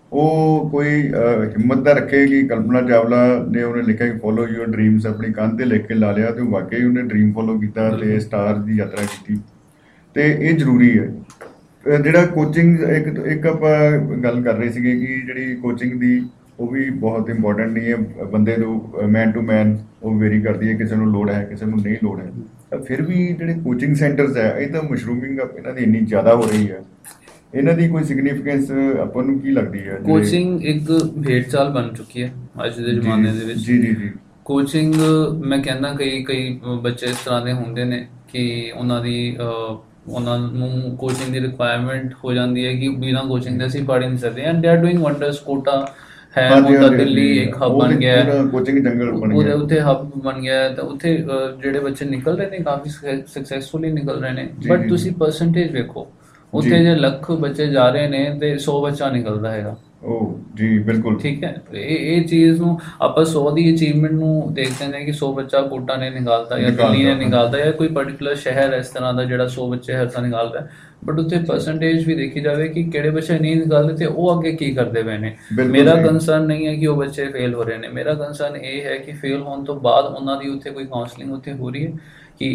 ਉਹ ਕੋਈ ਹਿੰਮਤ ਦਾ ਰੱਖੇ ਕਿ ਕਲਪਨਾ ਚਾਵਲਾ ਨੇ ਉਹਨੇ ਲਿਖਿਆ ਕਿ ਫੋਲੋ ਯੂਅਰ ਡ੍ਰੀਮਸ, ਆਪਣੀ ਕੰਧ 'ਤੇ ਲਿਖ ਕੇ ਲਾ ਲਿਆ, ਅਤੇ ਉਹ ਵਾਕਈ ਉਹਨੇ ਡ੍ਰੀਮ ਫੋਲੋ ਕੀਤਾ ਅਤੇ ਸਟਾਰ ਦੀ ਯਾਤਰਾ ਕੀਤੀ, ਅਤੇ ਇਹ ਜ਼ਰੂਰੀ ਹੈ। ਜਿਹੜਾ ਕੋਚਿੰਗ ਇੱਕ ਇੱਕ ਆਪਾਂ ਗੱਲ ਕਰ ਰਹੇ ਸੀਗੇ ਕਿ ਜਿਹੜੀ ਕੋਚਿੰਗ ਦੀ ਉਹ ਵੀ ਬਹੁਤ ਇੰਪੋਰਟੈਂਟ ਨਹੀਂ ਹੈ, ਬੰਦੇ ਨੂੰ ਮੈਨ ਟੂ ਮੈਨ ਉਹ ਵੇਰੀ ਕਰਦੀ ਹੈ, ਕਿਸੇ ਨੂੰ ਲੋੜ ਹੈ ਕਿਸੇ ਨੂੰ ਨਹੀਂ ਲੋੜ ਹੈ। ਫਿਰ ਵੀ ਜਿਹੜੇ ਕੋਚਿੰਗ ਸੈਂਟਰਸ ਹੈ ਇਹ ਤਾਂ ਮਸ਼ਰੂਮਿੰਗ ਇਹਨਾਂ ਦੀ ਇੰਨੀ ਜ਼ਿਆਦਾ ਹੋ ਰਹੀ ਹੈ, ਇਹਨਾਂ ਦੀ ਕੋਈ ਸਿਗਨੀਫੀਕੈਂਸ ਆਪਾਂ ਨੂੰ ਕੀ ਲੱਗਦੀ ਹੈ? ਕੋਚਿੰਗ ਇੱਕ ਭੇਡ ਚਾਲ ਬਣ ਚੁੱਕੀ ਹੈ ਅੱਜ ਦੇ ਜ਼ਮਾਨੇ ਦੇ ਵਿੱਚ। ਜੀ ਜੀ ਜੀ ਕੋਚਿੰਗ ਮੈਂ ਕਹਿੰਦਾ ਕਈ ਕਈ ਬੱਚੇ ਇਸ ਤਰ੍ਹਾਂ ਦੇ ਹੁੰਦੇ ਨੇ ਕਿ ਉਹਨਾਂ ਦੀ ਉਹਨਾਂ ਨੂੰ ਕੋਚਿੰਗ ਦੀ ਰਿਕੁਆਇਰਮੈਂਟ ਹੋ ਜਾਂਦੀ ਹੈ ਕਿ ਬਿਨਾਂ ਕੋਚਿੰਗ ਦੇ ਅਸੀਂ ਪੜ੍ਹ ਹੀ ਨਹੀਂ ਸਕਦੇ, and they are doing wonders. Quota ਹੈ ਉਹਦਾ ਦਿੱਲੀ ਇੱਕ ਹੱਬ ਬਣ ਗਿਆ ਹੈ, ਕੋਚਿੰਗ ਜੰਗਲ ਬਣ ਗਿਆ, ਉਹਦੇ ਉੱਥੇ ਹੱਬ ਬਣ ਗਿਆ ਹੈ, ਤਾਂ ਉੱਥੇ ਜਿਹੜੇ ਬੱਚੇ ਨਿਕਲ ਰਹੇ ਨੇ ਕਾਫੀ ਸਕਸੈਸਫੁਲੀ ਨਿਕਲ ਰਹੇ ਨੇ। ਬਟ ਤੁਸੀਂ ਪਰਸੈਂਟੇਜ ਵੇਖੋ, ਉੱਥੇ ਜੇ ਲੱਖ ਬੱਚੇ ਜਾ ਰਹੇ ਨੇ ਤੇ ਸੌ ਬੱਚਾ ਨਿਕਲਦਾ ਹੈਗਾ। ਉਹ ਜੀ ਬਿਲਕੁਲ ਠੀਕ ਹੈ। ਇਹ ਇਹ ਚੀਜ਼ ਨੂੰ ਆਪਾਂ ਸੌ ਦੀ ਅਚੀਵਮੈਂਟ ਨੂੰ ਦੇਖਦੇ ਨੇ ਕਿ ਸੌ ਬੱਚਾ ਕੋਟਾ ਨੇ ਨਿਕਾਲਤਾ ਜਾਂ ਦਿੱਲੀ ਨੇ ਨਿਕਾਲਤਾ ਜਾਂ ਕੋਈ ਪਰਟੀਕੂਲਰ ਸ਼ਹਿਰ ਇਸ ਤਰ੍ਹਾਂ ਦਾ ਜਿਹੜਾ ਸੌ ਬੱਚੇ ਹਰ ਸਾਲ ਨਿਕਾਲਦਾ, ਬਟ ਉੱਥੇ ਪਰਸੈਂਟੇਜ ਵੀ ਦੇਖੀ ਜਾਵੇ ਕਿ ਕਿਹੜੇ ਬੱਚੇ ਨਹੀਂ ਨਿਕਾਲਦੇ ਤੇ ਉਹ ਅੱਗੇ ਕੀ ਕਰਦੇ ਪਏ ਨੇ। ਮੇਰਾ ਕੰਸਰਨ ਨਹੀਂ ਹੈ ਕਿ ਉਹ ਬੱਚੇ ਫੇਲ ਹੋ ਰਹੇ ਨੇ, ਮੇਰਾ ਕੰਸਰਨ ਇਹ ਹੈ ਕਿ ਫੇਲ ਹੋਣ ਤੋਂ ਬਾਅਦ ਉਹਨਾਂ ਦੀ ਉੱਥੇ ਕੋਈ ਕਾਉਂਸਲਿੰਗ ਉੱਥੇ ਹੋ ਰਹੀ ਹੈ ਕਿ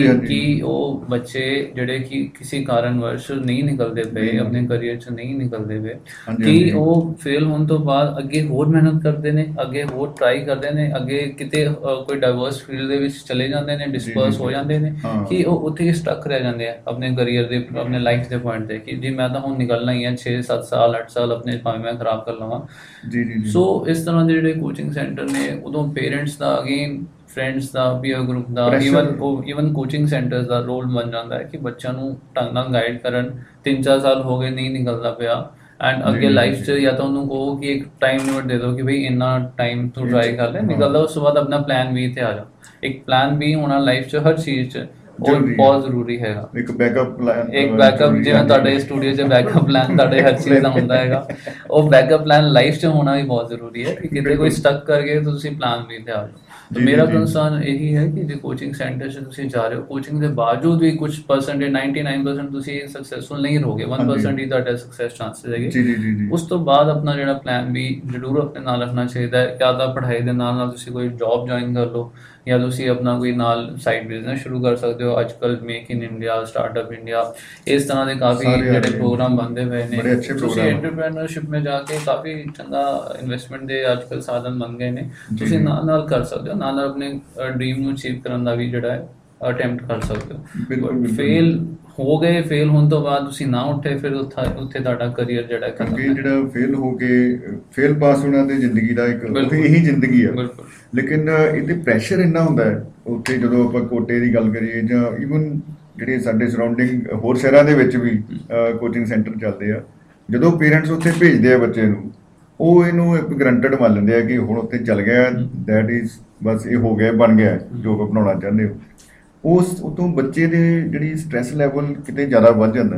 ਕਿ ਉਹ ਬੱਚੇ ਜਿਹੜੇ ਕਿ ਕਿਸੇ ਕਾਰਨਵਸ਼ ਨਹੀਂ ਨਿਕਲਦੇ ਪਏ, ਆਪਣੇ ਕਰੀਅਰ 'ਚ ਨਹੀਂ ਨਿਕਲਦੇ ਪਏ, ਕਿ ਉਹ ਫੇਲ ਹੋਣ ਤੋਂ ਬਾਅਦ ਅੱਗੇ ਹੋਰ ਮਿਹਨਤ ਕਰਦੇ ਨੇ, ਅੱਗੇ ਹੋਰ ਟਰਾਈ ਕਰਦੇ ਨੇ, ਅੱਗੇ ਕਿਤੇ ਕੋਈ ਡਾਇਵਰਸ ਫੀਲਡ ਦੇ ਵਿੱਚ ਚਲੇ ਜਾਂਦੇ ਨੇ, ਡਿਸਪਰਸ ਹੋ ਜਾਂਦੇ ਨੇ, ਕਿ ਉਹ ਉੱਥੇ ਸਟਕ ਰਹਿ ਜਾਂਦੇ ਆ ਆਪਣੇ ਕਰੀਅਰ ਦੇ, ਆਪਣੇ ਲਾਈਫ ਦੇ ਪੁਆਇੰਟ 'ਤੇ ਕਿ ਜੀ ਮੈਂ ਤਾਂ ਹੁਣ ਨਿਕਲਣਾ ਹੀ ਹੈ, ਛੇ ਸੱਤ ਸਾਲ ਅੱਠ ਸਾਲ ਆਪਣੇ ਭਾਵੇਂ ਮੈਂ ਖਰਾਬ ਕਰ ਲਵਾਂ। ਜੀ ਜੀ ਸੋ ਇਸ ਤਰ੍ਹਾਂ ਦੇ ਜਿਹੜੇ ਕੋਚਿੰਗ ਸੈਂਟਰ ਨੇ, ਉਦੋਂ ਪੇਰੈਂਟਸ ਦਾ, ਅਗੇਨ ਫਰੈਂਡਸ ਦਾ, ਪੀਅਰ ਗਰੁੱਪ ਦਾ, ਈਵਨ ਈਵਨ ਕੋਚਿੰਗ ਸੈਂਟਰਸ ਦਾ ਰੋਲ ਬਣ ਜਾਂਦਾ ਹੈ ਕਿ ਬੱਚਿਆਂ ਨੂੰ ਢੰਗ ਨਾਲ ਗਾਈਡ ਕਰਨ। ਤਿੰਨ ਚਾਰ ਸਾਲ ਹੋ ਗਏ ਨਹੀਂ ਨਿਕਲਦਾ ਪਿਆ, ਐਂਡ ਅੱਗੇ ਲਾਈਫ 'ਚ ਜਾਂ ਤਾਂ ਉਹਨੂੰ ਕਹੋ ਕਿ ਇੱਕ ਟਾਈਮ ਲਿਮਿਟ ਦੇ ਦਿਓ ਕਿ ਬਈ ਇੰਨਾ ਟਾਈਮ ਤੂੰ ਟਰਾਈ ਕਰ ਲੈ, ਨਿਕਲਦਾ ਉਸ ਤੋਂ ਬਾਅਦ ਆਪਣਾ ਪਲਾਨ ਬੀ 'ਤੇ ਆ ਜਾ। ਇੱਕ ਪਲਾਨ ਬੀ ਹੋਣਾ ਲਾਈਫ 'ਚ ਹਰ ਚੀਜ਼ 'ਚ ਉਹ ਬਹੁਤ ਜ਼ਰੂਰੀ ਹੈਗਾ। ਇੱਕ ਬੈਕਅਪ ਪਲਾਨ, ਇੱਕ ਬੈਕਅਪ, ਜਿਵੇਂ ਤੁਹਾਡੇ ਸਟੂਡੀਓ 'ਚ ਬੈਕਅਪ ਪਲਾਨ ਤੁਹਾਡੇ ਹਰ ਚੀਜ਼ ਦਾ ਹੁੰਦਾ ਹੈਗਾ, ਉਹ ਬੈਕਅਪ ਪਲਾਨ ਲਾਈਫ 'ਚ ਹੋਣਾ ਵੀ ਬਹੁਤ ਜ਼ਰੂਰੀ ਹੈ ਕਿ ਕਿਤੇ ਕੋਈ ਸਟਕ ਕਰ ਗਏ ਤਾਂ ਤੁਸੀਂ ਪਲਾਨ ਬੀ 'ਤੇ ਆ ਜਾਓ। तो मेरा कंसर्न यही है कि जो कोचिंग सेंटर से तुसी जा रहे हो, कोचिंग के बावजूद भी कुछ परसेंटेज नाइनटी नाइन परसेंट तुसी सक्सेसफुल नहीं रहोगे, वन परसेंट ही ਤੁਹਾਡਾ सक्सेस चांसेस ਹੈਗੇ। ਜੀ ਜੀ ਜੀ ਜੀ ਉਸ ਤੋਂ ਬਾਅਦ ਆਪਣਾ ਜਿਹੜਾ ਪਲਾਨ ਵੀ ਜ਼ਰੂਰ ਆਪਣੇ ਨਾਲ ਰੱਖਣਾ ਚਾਹੀਦਾ ਹੈ। ਜਾਂ ਤਾਂ ਪੜ੍ਹਾਈ ਦੇ ਨਾਲ ਨਾਲ ਤੁਸੀਂ ਕੋਈ ਜੌਬ ਜੁਆਇਨ ਕਰ ਲਓ, ਜਾਂ ਤੁਸੀਂ ਆਪਣਾ ਕੋਈ ਨਾਲ ਸਾਈਡ ਬਿਜ਼ਨਸ ਸ਼ੁਰੂ ਕਰ ਸਕਦੇ ਹੋ। ਅੱਜ ਕੱਲ੍ਹ make in India, startup India, ਇਸ ਤਰ੍ਹਾਂ ਦੇ ਕਾਫੀ ਜਿਹੜੇ ਪ੍ਰੋਗਰਾਮ ਬਣਦੇ ਪਏ ਨੇ। ਤੁਸੀਂ ਐਂਟਰਪ੍ਰੈਨਰਸ਼ਿਪ में जाके ਕਾਫੀ ਚੰਗਾ ਇਨਵੈਸਟਮੈਂਟ ਦੇ ਅੱਜ ਕੱਲ੍ਹ ਸਾਧਨ ਬਣ ਗਏ ਨੇ, ਤੁਸੀਂ ਨਾਲ ਨਾਲ ਕਰ ਸਕਦੇ ਹੋ। ਨਾਲ ਨਾਲ ਆਪਣੇ ਡ੍ਰੀਮ ਨੂੰ ਅਚੀਵ ਕਰਨ ਦਾ ਵੀ ਜਿਹੜਾ ਹੈ ਅਟੈਂਪਟ ਕਰ ਸਕਦੇ ਹੋ। ਫੇਲ ਹੋ ਗਏ, ਫੇਲ ਹੋਣ ਤੋਂ ਬਾਅਦ ਤੁਸੀਂ ਨਾ ਉੱਠੇ, ਫਿਰ ਉੱਥੇ ਉੱਥੇ ਤੁਹਾਡਾ ਕਰੀਅਰ ਜਿਹੜਾ ਕਿਉਂਕਿ ਜਿਹੜਾ ਫੇਲ ਹੋ ਕੇ ਫੇਲ ਪਾਸ ਹੋਣਾ ਤੇ ਜ਼ਿੰਦਗੀ ਦਾ ਇੱਕ ਇਹੀ ਜ਼ਿੰਦਗੀ ਆ। ਲੇਕਿਨ ਇਹਦੇ ਪ੍ਰੈਸ਼ਰ ਇੰਨਾ ਹੁੰਦਾ ਹੈ ਉੱਥੇ, ਜਦੋਂ ਆਪਾਂ ਕੋਟੇ ਦੀ ਗੱਲ ਕਰੀਏ ਜਾਂ ਈਵਨ ਜਿਹੜੇ ਸਾਡੇ ਸਰਾਊਂਡਿੰਗ ਹੋਰ ਸ਼ਹਿਰਾਂ ਦੇ ਵਿੱਚ ਵੀ ਕੋਚਿੰਗ ਸੈਂਟਰ ਚੱਲਦੇ ਆ, ਜਦੋਂ ਪੇਰੈਂਟਸ ਉੱਥੇ ਭੇਜਦੇ ਆ ਬੱਚੇ ਨੂੰ, ਉਹ ਇਹਨੂੰ ਇੱਕ ਗਰੰਟਡ ਮੰਨ ਲੈਂਦੇ ਆ ਕਿ ਹੁਣ ਉੱਥੇ ਚੱਲ ਗਿਆ, ਦੈਟ ਇਜ਼ ਬਸ ਇਹ ਹੋ ਗਿਆ, ਬਣ ਗਿਆ ਜੋ ਬਣਾਉਣਾ ਚਾਹੁੰਦੇ ਹੋ। ਉਸ ਉਤੋਂ ਬੱਚੇ ਦੇ ਜਿਹੜੀ ਸਟ੍ਰੈਸ ਲੈਵਲ ਕਿਤੇ ਜ਼ਿਆਦਾ ਵੱਧ ਜਾਂਦਾ।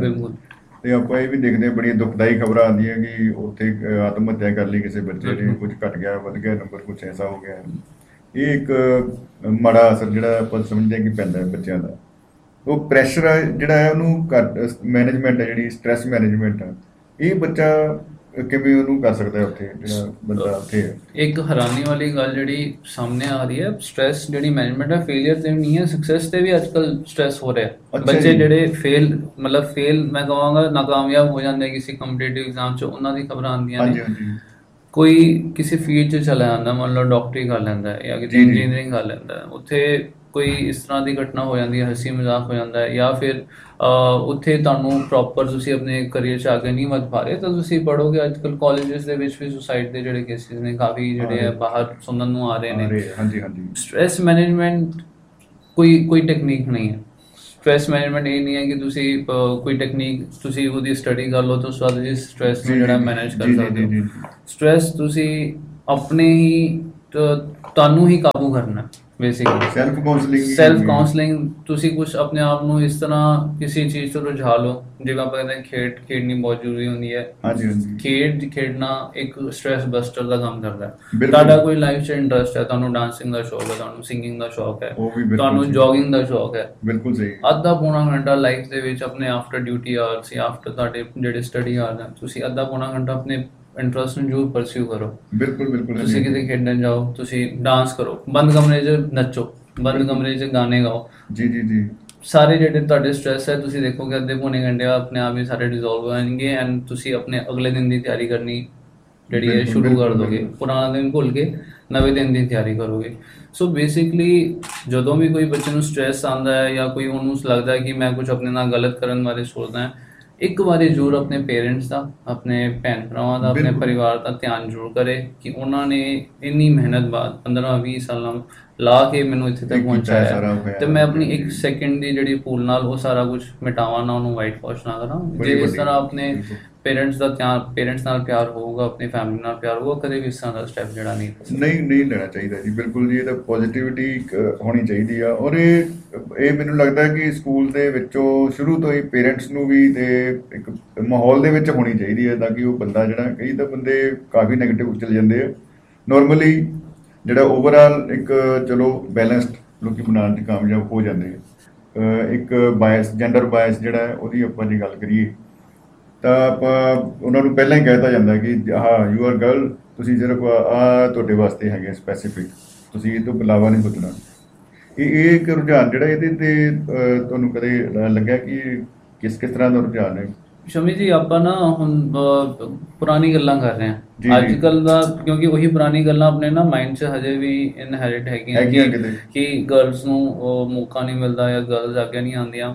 ਤੇ ਆਪਾਂ ਇਹ ਵੀ ਦੇਖਦੇ ਹਾਂ, ਬੜੀਆਂ ਦੁਖਦਾਈ ਖਬਰਾਂ ਆਉਂਦੀਆਂ ਕਿ ਉੱਥੇ ਆਤਮ ਹੱਤਿਆ ਕਰ ਲਈ ਕਿਸੇ ਬੱਚੇ ਨੇ, ਕੁਝ ਘਟ ਗਿਆ, ਵੱਧ ਗਿਆ ਨੰਬਰ, ਕੁਛ ਐਸਾ ਹੋ ਗਿਆ। ਇਹ ਇੱਕ ਮਾੜਾ ਅਸਰ ਜਿਹੜਾ ਆਪਾਂ ਸਮਝਦੇ ਹਾਂ ਕਿ ਪੈਂਦਾ ਹੈ ਬੱਚਿਆਂ ਦਾ। ਉਹ ਪ੍ਰੈਸ਼ਰ ਆ ਜਿਹੜਾ ਹੈ ਉਹਨੂੰ ਘੱਟ, ਮੈਨੇਜਮੈਂਟ ਹੈ ਜਿਹੜੀ ਸਟ੍ਰੈਸ ਮੈਨੇਜਮੈਂਟ ਆ, ਇਹ ਬੱਚਾ ਕਿਵੇਂ ਉਹਨੂੰ ਕਰ ਸਕਦਾ ਹੈ ਉੱਥੇ ਜਿਹੜਾ ਬੰਦਾ ਉੱਥੇ ਹੈ। ਇੱਕ ਹੈਰਾਨੀ ਵਾਲੀ ਗੱਲ ਜਿਹੜੀ ਸਾਹਮਣੇ ਆ ਰਹੀ ਹੈ, ਸਟ੍ਰੈਸ ਜਿਹੜੀ ਮੈਨੇਜਮੈਂਟ ਹੈ ਫੇਲੀਅਰ ਤੇ ਨਹੀਂ ਹੈ, ਸਕਸੈਸ ਤੇ ਵੀ ਅੱਜ ਕੱਲ੍ਹ ਸਟ੍ਰੈਸ ਹੋ ਰਿਹਾ। ਬੱਚੇ ਜਿਹੜੇ ਫੇਲ ਮਤਲਬ ਫੇਲ ਮੈਂ ਕਹਾਂਗਾ ਨਾਕਾਮਯਾਬ ਹੋ ਜਾਂਦੇ ਕਿਸੇ ਕੰਪੀਟੀਟਿਵ ਐਗਜ਼ਾਮ 'ਚ, ਉਹਨਾਂ ਦੀ ਖਬਰਾਂ ਆਉਂਦੀਆਂ ਨੇ। ਕੋਈ ਕਿਸੇ ਫੀਲਡ 'ਚ ਚਲਾ ਜਾਂਦਾ, ਮੰਨ ਲਓ ਡਾਕਟਰੀ ਕਰ ਲੈਂਦਾ ਜਾਂ ਕਿਤੇ ਇੰਜੀਨੀਅਰਿੰਗ ਕਰ ਲੈਂਦਾ, ਉੱਥੇ ਕੋਈ ਇਸ ਤਰ੍ਹਾਂ ਦੀ ਘਟਨਾ ਹੋ ਜਾਂਦੀ ਹੈ, ਹੱਸੀ ਮਜ਼ਾਕ ਹੋ ਜਾਂਦਾ ਹੈ, ਜਾਂ ਫਿਰ ਉੱਥੇ ਤੁਹਾਨੂੰ ਪ੍ਰੋਪਰ ਤੁਸੀਂ ਆਪਣੇ ਕਰੀਅਰ 'ਚ ਅੱਗੇ ਨਹੀਂ ਵੱਧ ਪਾ ਰਹੇ, ਤਾਂ ਤੁਸੀਂ ਪੜ੍ਹੋਗੇ। ਅੱਜ ਕੱਲ੍ਹ ਕਾਲਜਿਸ ਦੇ ਵਿੱਚ ਵੀ ਸੁਸਾਈਡ ਦੇ ਜਿਹੜੇ ਕੇਸਿਸ ਨੇ ਕਾਫੀ ਜਿਹੜੇ ਹੈ ਬਾਹਰ ਸੁਣਨ ਨੂੰ ਆ ਰਹੇ ਨੇ। ਹਾਂਜੀ ਹਾਂਜੀ। ਸਟ੍ਰੈਸ ਮੈਨੇਜਮੈਂਟ ਕੋਈ ਕੋਈ ਟੈਕਨੀਕ ਨਹੀਂ ਹੈ। ਸਟ੍ਰੈਸ ਮੈਨੇਜਮੈਂਟ ਇਹ ਨਹੀਂ ਹੈ ਕਿ ਤੁਸੀਂ ਕੋਈ ਟੈਕਨੀਕ ਤੁਸੀਂ ਉਹਦੀ ਸਟੱਡੀ ਕਰ ਲਓ ਤਾਂ ਉਸ ਤੋਂ ਬਾਅਦ ਤੁਸੀਂ ਸਟ੍ਰੈਸ ਨੂੰ ਜਿਹੜਾ ਮੈਨੇਜ ਕਰ ਸਕਦੇ ਹੋ। ਸਟ੍ਰੈਸ ਤੁਸੀਂ ਆਪਣੇ ਹੀ ਤੁਹਾਨੂੰ ਹੀ ਕਾਬੂ ਕਰਨਾ basically. Self counselling self counselling ਤੁਸੀਂ ਕੁਛ ਆਪਣੇ ਆਪ ਨੂੰ ਇਸ ਤਰ੍ਹਾਂ ਕਿਸੇ ਚੀਜ਼ ਤੋਂ ਰੁਝਾ ਲਓ, ਜਿਵੇਂ ਆਪਾਂ ਕਹਿੰਦੇ ਹਾਂ ਖੇਡ ਖੇਡਣੀ ਬਹੁਤ ਜ਼ਰੂਰੀ ਹੁੰਦੀ ਹੈ। ਹਾਂਜੀ ਹਾਂਜੀ। ਖੇਡ ਖੇਡਣਾ ਇੱਕ ਸਟ੍ਰੈਸ ਬਸਟਰ ਦਾ ਕੰਮ ਕਰਦਾ ਹੈ। ਤੁਹਾਡਾ ਕੋਈ ਲਾਈਫ 'ਚ ਇੰਟਰਸਟ ਹੈ, ਤੁਹਾਨੂੰ ਡਾਂਸਿੰਗ ਦਾ ਸ਼ੌਕ ਹੈ, ਤੁਹਾਨੂੰ ਸਿੰਗਿੰਗ ਦਾ ਸ਼ੌਕ ਹੈ, ਤੁਹਾਨੂੰ ਜੋਗਿੰਗ ਦਾ ਸ਼ੌਕ ਹੈ, ਬਿਲਕੁਲ ਸਹੀ, ਅੱਧਾ ਪੌਣਾ ਘੰਟਾ ਲਾਈਫ ਦੇ ਵਿੱਚ ਆਪਣੇ ਆਫਟਰ ਡਿਊਟੀ ਆਵਰਸ ਜਾਂ ਆਫਟਰ ਤੁਹਾਡੇ ਜਿਹੜੇ ਸਟੱਡੀ ਆਵਰਸ ਹਨ, ਤੁਸੀਂ ਅੱਧਾ ਪੌਣਾ ਘੰਟਾ ਆਪਣੇ ਇੰਟਰਸਟ ਨੂੰ ਜ਼ਰੂਰ ਪਰਸਿਊ ਕਰੋ। ਬਿਲਕੁਲ ਬਿਲਕੁਲ। ਤੁਸੀਂ ਕਿਤੇ ਖੇਡਣ ਜਾਓ, ਤੁਸੀਂ ਡਾਂਸ ਕਰੋ, ਬੰਦ ਕਮਰੇ 'ਚ ਨੱਚੋ, ਬੰਦ ਕਮਰੇ 'ਚ ਗਾਣੇ ਗਾਓ। ਜੀ ਜੀ ਜੀ। ਸਾਰੇ ਜਿਹੜੇ ਤੁਹਾਡੇ ਸਟ੍ਰੈਸ ਹੈ ਤੁਸੀਂ ਦੇਖੋਗੇ ਅੱਧੇ ਪੌਣੇ ਘੰਟੇ ਆਪਣੇ ਆਪ ਹੀ ਸਾਰੇ ਡਿਜ਼ੋਲਵ ਹੋ ਜਾਣਗੇ ਐਂਡ ਤੁਸੀਂ ਆਪਣੇ ਅਗਲੇ ਦਿਨ ਦੀ ਤਿਆਰੀ ਕਰਨੀ ਜਿਹੜੀ ਹੈ ਸ਼ੁਰੂ ਕਰ ਦੋਗੇ। ਪੁਰਾਣਾ ਦਿਨ ਭੁੱਲ ਕੇ ਨਵੇਂ ਦਿਨ ਦੀ ਤਿਆਰੀ ਕਰੋਗੇ। ਸੋ ਬੇਸਿਕਲੀ ਜਦੋਂ ਵੀ ਕੋਈ ਬੱਚੇ ਨੂੰ ਸਟ੍ਰੈਸ ਆਉਂਦਾ ਹੈ ਜਾਂ ਕੋਈ ਉਹਨੂੰ ਲੱਗਦਾ ਹੈ ਕਿ ਮੈਂ ਕੁਝ ਆਪਣੇ ਨਾਲ ਗਲਤ ਕਰਨ ਬਾਰੇ ਸੋਚਦਾ ਹਾਂ, ਇੱਕ ਵਾਰੀ ਜ਼ਰੂਰ ਆਪਣੇ ਪੇਰੈਂਟਸ ਦਾ, ਆਪਣੇ ਭੈਣ ਭਰਾਵਾਂ ਦਾ, ਆਪਣੇ ਪਰਿਵਾਰ ਦਾ ਧਿਆਨ ਜ਼ਰੂਰ ਕਰੇ ਕਿ ਉਹਨਾਂ ਨੇ ਇੰਨੀ ਮਿਹਨਤ ਬਾਅਦ ਪੰਦਰਾਂ ਵੀਹ ਸਾਲਾਂ ਲਾ ਕੇ ਮੈਨੂੰ ਇੱਥੇ ਤੱਕ ਪਹੁੰਚਾਇਆ ਤੇ ਮੈਂ ਆਪਣੀ ਇੱਕ ਸੈਕਿੰਡ ਦੀ ਜਿਹੜੀ ਭੂਲ ਨਾਲ ਉਹ ਸਾਰਾ ਕੁਝ ਮਿਟਾਵਾਂ ਨਾ, ਉਹਨੂੰ ਵਾਈਟ ਵਾਸ਼ ਨਾ ਕਰਾਂ। ਜੇ ਇਸ ਤਰ੍ਹਾਂ ਆਪਣੇ ਪੇਰੈਂਟਸ ਦਾ ਧਿਆਨ, ਪੇਰੈਂਟਸ ਨਾਲ ਪਿਆਰ ਹੋਊਗਾ, ਆਪਣੀ ਫੈਮਿਲੀ ਨਾਲ ਪਿਆਰ ਹੋਊਗਾ, ਕਦੇ ਵੀ ਇਸ ਤਰ੍ਹਾਂ ਦਾ ਸਟੈਪ ਜਿਹੜਾ ਨਹੀਂ ਨਹੀਂ ਨਹੀਂ ਲੈਣਾ ਚਾਹੀਦਾ ਜੀ। ਬਿਲਕੁਲ ਜੀ, ਇਹ ਤਾਂ ਪੋਜ਼ਿਟਿਵਿਟੀ ਹੋਣੀ ਚਾਹੀਦੀ ਆ। ਔਰ ਇਹ ਇਹ ਮੈਨੂੰ ਲੱਗਦਾ ਕਿ ਸਕੂਲ ਦੇ ਵਿੱਚੋਂ ਸ਼ੁਰੂ ਤੋਂ ਹੀ ਪੇਰੈਂਟਸ ਨੂੰ ਵੀ ਤੇ ਇੱਕ ਮਾਹੌਲ ਦੇ ਵਿੱਚ ਹੋਣੀ ਚਾਹੀਦੀ ਹੈ, ਤਾਂ ਕਿ ਉਹ ਬੰਦਾ ਜਿਹੜਾ, ਕਈ ਤਾਂ ਬੰਦੇ ਕਾਫੀ ਨੈਗੇਟਿਵ ਚਲੇ ਜਾਂਦੇ ਆ। ਨੋਰਮਲੀ ਜਿਹੜਾ ਓਵਰਆਲ ਇੱਕ ਚਲੋ ਬੈਲੈਂਸਡ ਲੋਕੀ ਬਣਾਉਣ 'ਚ ਕਾਮਯਾਬ ਹੋ ਜਾਂਦੇ ਆ। ਇੱਕ ਬਾਇਸ, ਜੈਂਡਰ ਬਾਇਸ ਜਿਹੜਾ ਹੈ ਉਹਦੀ ਆਪਾਂ ਜੇ ਗੱਲ ਕਰੀਏ ਤਾਂ ਆਪਾਂ ਉਹਨਾਂ ਨੂੰ ਪਹਿਲਾਂ ਹੀ ਕਹਿ ਦਿੱਤਾ ਜਾਂਦਾ ਕਿ ਹਾਂ ਯੂ ਆਰ ਗਰਲ, ਤੁਸੀਂ ਸਿਰਫ ਆਹ ਤੁਹਾਡੇ ਵਾਸਤੇ ਹੈਗੇ ਸਪੈਸੀਫਿਕ, ਤੁਸੀਂ ਇਹ ਤੋਂ ਇਲਾਵਾ ਨਹੀਂ ਸੋਚਣਾ। ਇਹ ਇਹ ਇੱਕ ਰੁਝਾਨ ਜਿਹੜਾ ਇਹਦੇ 'ਤੇ ਤੁਹਾਨੂੰ ਕਦੇ ਲੱਗਿਆ ਕਿ ਕਿਸ ਕਿਸ ਤਰ੍ਹਾਂ ਦਾ ਰੁਝਾਨ ਹੈ? ਸ਼ਮੀ ਜੀ, ਆਪਾਂ ਨਾ ਹੁਣ ਪੁਰਾਣੀ ਗੱਲਾਂ ਕਰ ਰਹੇ ਹਾਂ ਅੱਜ ਕੱਲ੍ਹ ਦਾ, ਕਿਉਂਕਿ ਉਹੀ ਪੁਰਾਣੀ ਗੱਲਾਂ ਆਪਣੇ ਨਾ ਮਾਈਂਡ 'ਚ ਹਜੇ ਵੀ ਇਨਹੈਰਿਟ ਹੈਗੀਆਂ ਕਿ ਗਰਲਸ ਨੂੰ ਮੌਕਾ ਨਹੀਂ ਮਿਲਦਾ ਜਾਂ ਗਰਲਸ ਅੱਗੇ ਨਹੀਂ ਆਉਂਦੀਆਂ।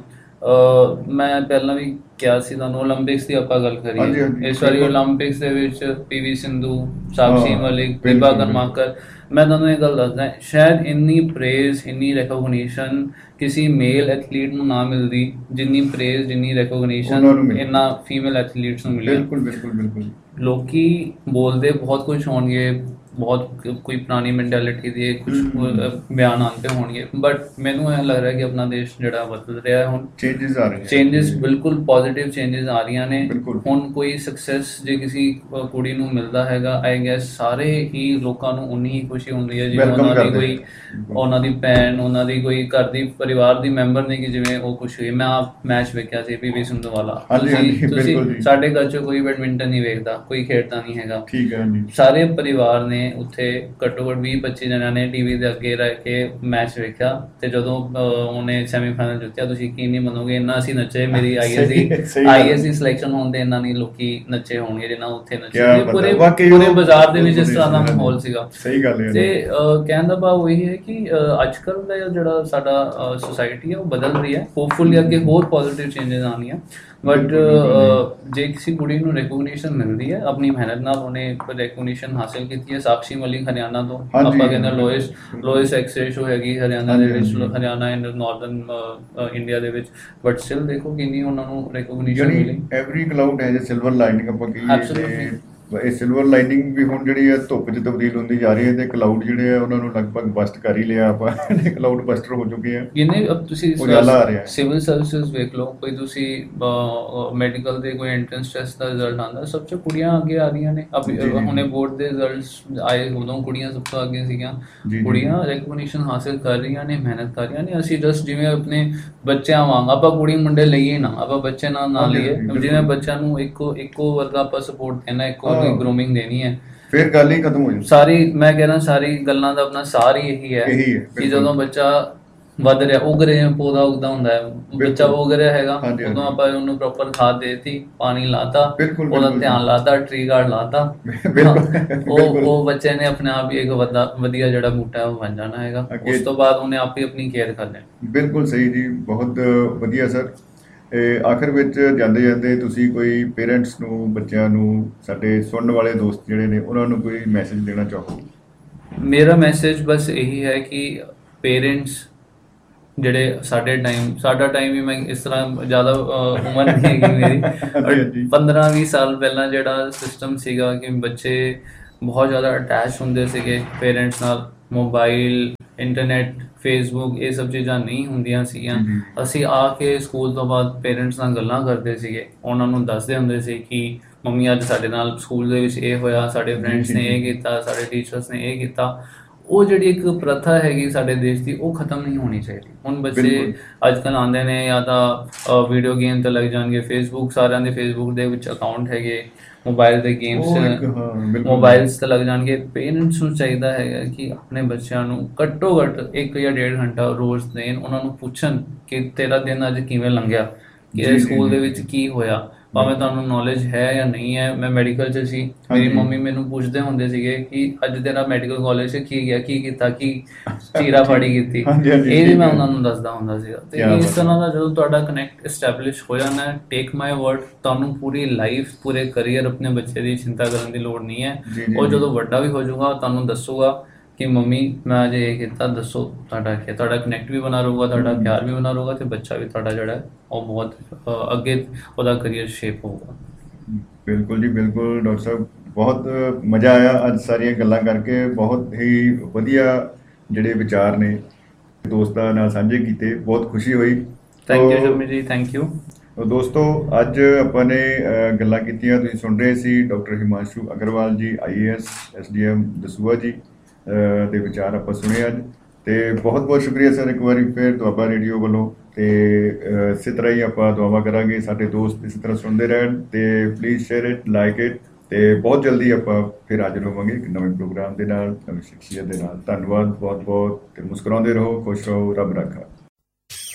ਮੈਂ ਪਹਿਲਾਂ ਵੀ ਕਿਹਾ ਸੀ ਤੁਹਾਨੂੰ, ਓਲੰਪਿਕਸ ਦੀ ਆਪਾਂ ਗੱਲ ਕਰੀਏ, ਇਸ ਵਾਰੀ ਓਲੰਪਿਕਸ ਦੇ ਵਿੱਚ ਪੀ ਵੀ ਸਿੰਧੂ, ਸਾਕਸ਼ੀ ਮਲਿਕ, ਦੀਪਾ ਕਰਮਾਕਰ, ਮੈਂ ਤੁਹਾਨੂੰ ਇਹ ਗੱਲ ਦੱਸਦਾ, ਸ਼ਾਇਦ ਇੰਨੀ ਪ੍ਰੇਜ਼, ਇੰਨੀ ਰੈਕੋਗਨੀਸ਼ਨ ਕਿਸੇ ਮੇਲ ਐਥਲੀਟ ਨੂੰ ਨਾ ਮਿਲਦੀ ਜਿੰਨੀ ਪ੍ਰੇਜ਼, ਜਿੰਨੀ ਰੈਕੋਗਨੀਸ਼ਨ ਇਹਨਾਂ ਫੀਮੇਲ ਐਥਲੀਟਸ ਨੂੰ ਮਿਲੀ। ਬਿਲਕੁਲ ਬਿਲਕੁਲ ਬਿਲਕੁਲ। ਲੋਕੀ ਬੋਲਦੇ ਬਹੁਤ ਕੁਝ ਹੋਣਗੇ, ਬਹੁਤ ਕੋਈ ਪੁਰਾਣੀ ਮੈਂਟੈਲਿਟੀ ਦੇ ਕੁਝ ਬਿਆਨ ਆਉਂਦੇ ਹੋਣਗੇ, ਬਟ ਮੈਨੂੰ ਇਹ ਲੱਗ ਰਿਹਾ ਕਿ ਆਪਣਾ ਦੇਸ਼ ਜਿਹੜਾ ਬਦਲ ਰਿਹਾ ਹੈ, ਹੁਣ ਚੇਂਜਸ ਆ ਰਹੇ, ਚੇਂਜਸ ਬਿਲਕੁਲ ਪੋਜ਼ਿਟਿਵ ਚੇਂਜਸ ਆ ਰਹੀਆਂ ਨੇ। ਹੁਣ ਕੋਈ ਸਕਸੈਸ ਜੇ ਕਿਸੇ ਕੁੜੀ ਨੂੰ ਮਿਲਦਾ ਹੈਗਾ, ਆਈ ਗੈਸ ਸਾਰੇ ਹੀ ਲੋਕਾਂ ਨੂੰ ਉਨੀ ਹੀ ਖੁਸ਼ੀ ਹੁੰਦੀ ਹੈ ਜਿਵੇਂ ਉਹਨਾਂ ਦੀ ਕੋਈ, ਉਹਨਾਂ ਦੀ ਭੈਣ, ਉਹਨਾਂ ਦੀ ਕੋਈ ਘਰ ਦੀ ਪਰਿਵਾਰ ਦੀ ਮੈਂਬਰ ਨੇ ਕਿ ਜਿਵੇਂ ਉਹ ਖੁਸ਼ ਹੋਈ। ਮੈਂ ਆਪ ਮੈਚ ਵੇਖਿਆ ਸੀ ਪੀ ਵੀ ਸਿੰਧੂ ਵਾਲਾ, ਤੁਸੀਂ ਸਾਡੇ ਘਰ 'ਚ ਕੋਈ ਬੈਡਮਿੰਟਨ ਨਹੀਂ ਵੇਖਦਾ, ਕੋਈ ਖੇਡਦਾ ਨਹੀਂ ਹੈਗਾ, ਠੀਕ ਹੈ, ਸਾਰੇ ਪਰਿਵਾਰ ਨੇ ਉੱਥੇ ਘੱਟੋ ਘੱਟ ਵੀਹ ਪੱਚੀ ਜਣਿਆਂ ਨੇ ਟੀਵੀ ਦੇ ਅੱਗੇ ਰਹਿ ਕੇ ਮੈਚ ਵੇਖਿਆ ਤੇ ਜਦੋਂ ਉਹਨੇ ਸੈਮੀਫਾਈਨਲ ਜਿੱਤਿਆ, ਤੁਸੀਂ ਕੀ ਨਹੀਂ ਮੰਨੋਗੇ, ਇੰਨਾ ਅਸੀਂ ਨੱਚੇ। ਮੇਰੀ ਆਈਐਸਸੀ ਆਈਐਸਸੀ ਸਿਲੈਕਸ਼ਨ ਹੋਣ ਦੇ ਇੰਨਾ ਨਹੀਂ ਲੋਕੀ ਨੱਚੇ ਹੋਣਗੇ ਜਿੰਨਾ ਉੱਥੇ ਨੱਚੇ। ਪੂਰੇ ਪੂਰੇ ਬਾਜ਼ਾਰ ਦੇ ਵਿੱਚ ਇਸ ਤਰ੍ਹਾਂ ਦਾ ਮਾਹੌਲ ਸੀਗਾ। ਸਹੀ ਗੱਲ ਹੈ। ਤੇ ਕਹਿਣ ਦਾ ਭਾਵ ਇਹ ਹੈ ਕਿ ਅੱਜ ਕੱਲ੍ਹ ਦਾ ਜਿਹੜਾ ਸਾਡਾ ਸੁਸਾਇਟੀ ਹੈ ਉਹ ਬਦਲ ਰਹੀ ਹੈ। ਹੋਪਫੁਲੀ ਅੱਗੇ ਹੋਰ ਪੋਜ਼ਿਟਿਵ ਚੇਂਜਸ ਆਉਣੀਆਂ, ਬਟ ਜੇ ਕਿਸੇ ਕੁੜੀ ਨੂੰ ਰੈਕੋਗਨੀਸ਼ਨ ਮਿਲਦੀ ਹੈ ਆਪਣੀ ਮਿਹਨਤ ਨਾਲ, ਉਹਨੇ ਰੈਕੋਗਨੀਸ਼ਨ ਹਾਸਿਲ ਕੀਤੀ ਹੈ। ਸਾਕਸ਼ੀ ਮਲਿਕ ਹਰਿਆਣਾ ਤੋਂ, ਆਪਾਂ ਕਹਿੰਦੇ ਲੋਇਸ ਲੋਇਸ ਐਕਸ ਰੇਸ਼ੋ ਹੈਗੀ ਹਰਿਆਣਾ ਦੇ ਵਿੱਚ, ਹਰਿਆਣਾ ਐਂਡ ਨਾਰਦਰਨ ਇੰਡੀਆ ਦੇ ਵਿੱਚ, ਬਟ ਸਟਿਲ ਦੇਖੋ ਕਿੰਨੀ ਉਹਨਾਂ ਨੂੰ ਰੈਕੋਗਨੀਸ਼ਨ ਮਿਲੀ। Every cloud has a silver lining ਆਪਾਂ ਕਹੀਏ, ਇਹ ਸਿਲਵਰ ਲਾਈਨਿੰਗ ਵੀ ਹੁਣ ਜਿਹੜੀ ਹੈ ਧੁੱਪ 'ਚ ਤਬਦੀਲ ਹੁੰਦੀ ਜਾ ਰਹੀ ਹੈ ਤੇ ਕਲਾਊਡ ਜਿਹੜੇ ਆ ਉਹਨਾਂ ਨੂੰ ਲਗਭਗ ਬਸਟ ਕਰ ਹੀ ਲਿਆ ਆਪਾਂ, ਕਲਾਊਡ ਬਸਟਰ ਹੋ ਚੁੱਕੇ ਆ। ਇਹਨੇ ਅਬ ਤੁਸੀਂ ਸਿਵਲ ਸਰਵਿਸਿਜ਼ ਵੇਖ ਲਓ, ਕੋਈ ਤੁਸੀਂ ਮੈਡੀਕਲ ਦੇ ਕੋਈ ਐਂਟਰੈਂਸ ਟੈਸਟ ਦਾ ਰਿਜ਼ਲਟ ਆਉਂਦਾ, ਸਭ 'ਚ ਕੁੜੀਆਂ ਅੱਗੇ ਆ ਰਹੀਆਂ ਨੇ। ਹੁਣੇ ਬੋਰਡ ਦੇ ਰਿਜ਼ਲਟਸ ਆਏ, ਉਦੋਂ ਕੁੜੀਆਂ ਸਭ ਤੋਂ ਅੱਗੇ ਸੀਗੀਆਂ। ਕੁੜੀਆਂ ਰੈਕੋਗਨੀਸ਼ਨ ਹਾਸਿਲ ਕਰ ਰਹੀਆਂ ਨੇ, ਮਿਹਨਤ ਕਰ ਰਹੀਆਂ ਨੇ। ਅਸੀਂ ਜਸਟ ਜਿਵੇਂ ਆਪਣੇ ਬੱਚਿਆਂ ਵਾਂਗ ਆਪਾਂ ਕੁੜੀ ਮੁੰਡੇ ਲਈਏ ਨਾ, ਆਪਾਂ ਬੱਚੇ ਨਾਲ ਨਾ ਲਈਏ, ਜਿਵੇਂ ਬੱਚਿਆਂ ਨੂੰ ਇੱਕੋ ਇੱਕੋ ਵਰਗਾ ਆਪਾਂ ਸਪੋਰਟ ਦੇਣਾ, ਇੱਕੋ ਗਰੂਮਿੰਗ ਦੇਣੀ ਹੈ, ਫਿਰ ਗੱਲ ਹੀ ਖਤਮ ਹੋ ਜਾਂਦੀ ਸਾਰੀ। ਮੈਂ ਕਹਿ ਰਿਹਾ ਸਾਰੀ ਗੱਲਾਂ ਦਾ ਆਪਣਾ ਸਾਰ ਹੀ ਇਹੀ ਹੈ ਕਿ ਜਦੋਂ ਬੱਚਾ ਵੱਧ ਰਿਹਾ, ਉਗ ਰਿਹਾ, ਪੌਦਾ ਉੱਗਦਾ ਹੁੰਦਾ ਹੈ, ਬੱਚਾ ਬਿਲਕੁਲ। ਉਗ ਰਿਹਾ ਹੈਗਾ, ਹਾਂਜੀ, ਉਦੋਂ ਹਾਂਜੀ। ਆਪਾਂ ਉਹਨੂੰ ਪ੍ਰੋਪਰ ਖਾਦ ਦੇਤੀ, ਪਾਣੀ ਲਾਤਾ, ਬਿਲਕੁਲ, ਉਹਦਾ ਬਿਲਕੁਲ ਧਿਆਨ ਜੀ। ਲਾਤਾ, ਟਰੀ ਗਾਰਡ ਲਾਤਾ, ਬਿਲਕੁਲ, ਉਹ ਬਿਲਕੁਲ। ਉਹ ਬੱਚੇ ਨੇ ਆਪਣੇ ਆਪ ਹੀ ਇੱਕ ਵੱਡਾ ਵਧੀਆ ਜਿਹੜਾ ਬੂਟਾ ਹੈ ਉਹ ਬਣ ਜਾਣਾ ਹੈਗਾ। ਅੱਗੇ ਉਸ ਤੋਂ ਬਾਅਦ ਉਹਨੇ ਆਪ ਹੀ ਆਪਣੀ ਕੇਅਰ ਕਰ ਲੈਣੀ। ਬਿਲਕੁਲ ਸਹੀ ਜੀ, ਬਹੁਤ ਵਧੀਆ ਸਰ। ਇਹ ਆਖਰ ਵਿੱਚ ਜਾਂਦੇ ਜਾਂਦੇ ਤੁਸੀਂ ਕੋਈ ਪੇਰੈਂਟਸ ਨੂੰ, ਬੱਚਿਆਂ ਨੂੰ, ਸਾਡੇ ਸੁਣਨ ਵਾਲੇ ਦੋਸਤ ਜਿਹੜੇ ਨੇ ਉਹਨਾਂ ਨੂੰ ਕੋਈ ਮੈਸੇਜ ਦੇਣਾ ਚਾਹੋ? ਮੇਰਾ ਮੈਸੇਜ ਬਸ ਇਹੀ ਹੈ ਕਿ ਪੇਰੈਂਟਸ ਜਿਹੜੇ ਸਾਡੇ ਟਾਈਮ ਸਾਡਾ ਟਾਈਮ ਵੀ, ਮੈਂ ਇਸ ਤਰ੍ਹਾਂ ਜ਼ਿਆਦਾ ਅ, ਉਮਰ ਨਹੀਂ ਹੈਗੀ ਮੇਰੀ, ਹਾਂਜੀ, ਹਾਂਜੀ। ਪੰਦਰਾਂ ਵੀਹ ਸਾਲ ਪਹਿਲਾਂ ਜਿਹੜਾ ਸਿਸਟਮ ਸੀਗਾ ਕਿ ਬੱਚੇ ਬਹੁਤ ਜ਼ਿਆਦਾ ਅਟੈਚ ਹੁੰਦੇ ਸੀਗੇ ਪੇਰੈਂਟਸ ਨਾਲ, ਮੋਬਾਈਲ, ਇੰਟਰਨੈਟ, ਫੇਸਬੁੱਕ, ਇਹ ਸਭ ਚੀਜ਼ਾਂ ਨਹੀਂ ਹੁੰਦੀਆਂ ਸੀਗੀਆਂ। ਜੀ, ਜੀ। ਅਸੀਂ ਆ ਕੇ ਸਕੂਲ ਤੋਂ ਬਾਅਦ ਪੇਰੈਂਟਸ ਨਾਲ ਗੱਲਾਂ ਕਰਦੇ ਸੀਗੇ, ਉਹਨਾਂ ਨੂੰ ਦੱਸਦੇ ਹੁੰਦੇ ਸੀ ਕਿ ਮੰਮੀ ਅੱਜ ਸਾਡੇ ਨਾਲ ਸਕੂਲ ਦੇ ਵਿੱਚ ਇਹ ਹੋਇਆ, ਸਾਡੇ ਜੀ, ਫਰੈਂਡਸ ਜੀ, ਨੇ ਇਹ ਜੀ। ਕੀਤਾ, ਸਾਡੇ ਟੀਚਰਸ ਨੇ ਇਹ ਕੀਤਾ। ਉਹ ਜਿਹੜੀ ਇੱਕ ਪ੍ਰਥਾ ਹੈਗੀ ਸਾਡੇ ਦੇਸ਼ ਦੀ, ਉਹ ਖਤਮ ਨਹੀਂ ਹੋਣੀ ਚਾਹੀਦੀ। ਹੁਣ ਬੱਚੇ ਬਿਲਕੁਲ। ਅੱਜ ਕੱਲ੍ਹ ਆਉਂਦੇ ਨੇ ਜਾਂ ਤਾਂ ਵੀਡੀਓ ਗੇਮ 'ਤੇ ਲੱਗ ਜਾਣਗੇ, ਫੇਸਬੁੱਕ, ਸਾਰਿਆਂ ਦੇ ਫੇਸਬੁੱਕ ਦੇ ਵਿੱਚ ਅਕਾਊਂਟ ਹੈਗੇ, ਮੋਬਾਈਲ ਦੇ ਗੇਮਸ ਉਹ ਇੱਕ, ਹਾਂ, ਬਿਲਕੁਲ। ਮੋਬਾਈਲਸ 'ਤੇ ਲੱਗ ਜਾਣਗੇ। ਪੇਰੈਂਟਸ ਨੂੰ ਚਾਹੀਦਾ ਹੈਗਾ ਕਿ ਆਪਣੇ ਬੱਚਿਆਂ ਨੂੰ ਘੱਟੋ ਘੱਟ ਇੱਕ ਜਾਂ ਡੇਢ ਘੰਟਾ ਰੋਜ਼ ਦੇਣ, ਉਹਨਾਂ ਨੂੰ ਪੁੱਛਣ ਕਿ ਤੇਰਾ ਦਿਨ ਅੱਜ ਕਿਵੇਂ ਲੰਘਿਆ, ਜੀ, ਕਿ ਜੀ, ਸਕੂਲ ਦੇ ਜੀ, ਵਿੱਚ ਜੀ। ਕੀ ਹੋਇਆ। ਭਾਵੇਂ ਤੁਹਾਨੂੰ ਨੌਲੇਜ ਹੈ ਜਾਂ ਨਹੀਂ ਹੈ, ਮੈਂ ਮੈਡੀਕਲ 'ਚ ਸੀ, ਮੇਰੀ ਹਾਂਜੀ। ਮੰਮੀ ਮੈਨੂੰ ਪੁੱਛਦੇ ਹੁੰਦੇ ਸੀਗੇ ਕਿ ਅੱਜ ਤੇਰਾ ਮੈਡੀਕਲ ਕਾਲਜ 'ਚ ਕੀ ਗਿਆ, ਕੀ ਕੀਤਾ, ਕੀ ਚੀਰਾ ਫਾੜੀ ਕੀਤੀ, ਹਾਂਜੀ, ਹਾਂਜੀ, ਇਹ ਵੀ ਠੀਕ ਮੈਂ ਹੈ। ਉਹਨਾਂ ਨੂੰ ਦੱਸਦਾ ਹੁੰਦਾ ਸੀਗਾ। ਤੇ ਕਿਆ ਇਸ ਬਾਤ ਤਰ੍ਹਾਂ ਹੈ। ਦਾ ਜਦੋਂ ਤੁਹਾਡਾ ਕਨੈਕਟ ਐਸਟੈਬਲਿਸ਼ ਹੋ ਜਾਣਾ, ਟੇਕ ਮਾਈ ਵਰਡ, ਤੁਹਾਨੂੰ ਪੂਰੀ ਲਾਈਫ, ਪੂਰੇ ਕਰੀਅਰ ਆਪਣੇ ਬੱਚੇ ਦੀ ਚਿੰਤਾ ਕਰਨ ਦੀ ਲੋੜ ਨਹੀਂ ਹੈ। ਜੀ, ਜੀ, ਉਹ ਜੀ। ਜਦੋਂ ਵੱਡਾ ਵੀ ਹੋ ਜਾਊਗਾ ਤੁਹਾਨੂੰ ਦੱਸੂਗਾ ਕਿ ਮੰਮੀ ਮੈਂ ਅੱਜ ਇਹ ਕੀਤਾ, ਦੱਸੋ ਤੁਹਾਡਾ ਕੀ, ਤੁਹਾਡਾ ਕਨੈਕਟ ਵੀ ਬਣਾ ਰਹੂਗਾ, ਤੁਹਾਡਾ ਹਮ। ਪਿਆਰ ਵੀ ਬਣਾ ਰਹੂਗਾ, ਤੇ ਬੱਚਾ ਵੀ ਤੁਹਾਡਾ ਜਿਹੜਾ ਹੈ ਉਹ ਬਹੁਤ ਅ, ਅੱਗੇ ਉਹਦਾ ਕਰੀਅਰ ਸ਼ੇਪ ਹੋਊਗਾ। ਬਿਲਕੁਲ ਜੀ, ਬਿਲਕੁਲ ਡਾਕਟਰ ਸਾਹਿਬ, ਬਹੁਤ ਮਜ਼ਾ ਆਇਆ ਅੱਜ ਸਾਰੀਆਂ ਗੱਲਾਂ ਕਰਕੇ। ਬਹੁਤ ਹੀ ਵਧੀਆ ਜਿਹੜੇ ਵਿਚਾਰ ਨੇ ਦੋਸਤਾਂ ਨਾਲ ਸਾਂਝੇ ਕੀਤੇ, ਬਹੁਤ ਖੁਸ਼ੀ ਹੋਈ। ਥੈਂਕ ਯੂ ਤੋ ਸ਼ਮੀ ਜੀ, ਥੈਂਕ ਯੂ। ਦੋਸਤੋ, ਅੱਜ ਆਪਾਂ ਨੇ ਅ, ਗੱਲਾਂ ਕੀਤੀਆਂ, ਤੁਸੀਂ ਸੁਣ ਰਹੇ ਸੀ ਡਾਕਟਰ ਹਿਮਾਂਸ਼ੂ ਅਗਰਵਾਲ ਜੀ, ਆਈ A S, S D M Dasuya ਜੀ ਅ, ਦੇ ਵਿਚਾਰ ਆਪਾਂ ਸੁਣੇ ਅੱਜ। ਤੇ ਬਹੁਤ ਬਹੁਤ ਸ਼ੁਕਰੀਆ ਸਰ ਇੱਕ ਵਾਰੀ ਫਿਰ ਦੁਆਬਾ ਰੇਡੀਓ ਵੱਲੋਂ। ਤੇ ਅ, ਇਸੇ ਤਰ੍ਹਾਂ ਹੀ ਆਪਾਂ ਦੁਆਵਾਂ ਕਰਾਂਗੇ ਸਾਡੇ ਦੋਸਤ ਇਸੇ ਤਰ੍ਹਾਂ ਸੁਣਦੇ ਰਹਿਣ। ਤੇ please share it, like it. ਤੇ ਬਹੁਤ ਜਲਦੀ ਆਪਾਂ ਫਿਰ ਹਾਜ਼ਰ ਹੋਵਾਂਗੇ ਇੱਕ ਨਵੇਂ ਪ੍ਰੋਗਰਾਮ ਦੇ ਨਾਲ, ਨਵੀਂ ਸ਼ਖਸੀਅਤ ਦੇ ਨਾਲ। ਧੰਨਵਾਦ ਬਹੁਤ ਬਹੁਤ। ਤੇ ਮੁਸਕਰਾਉਂਦੇ ਰਹੋ, ਖੁਸ਼ ਰਹੋ, ਰੱਬ ਰਾਖਾ।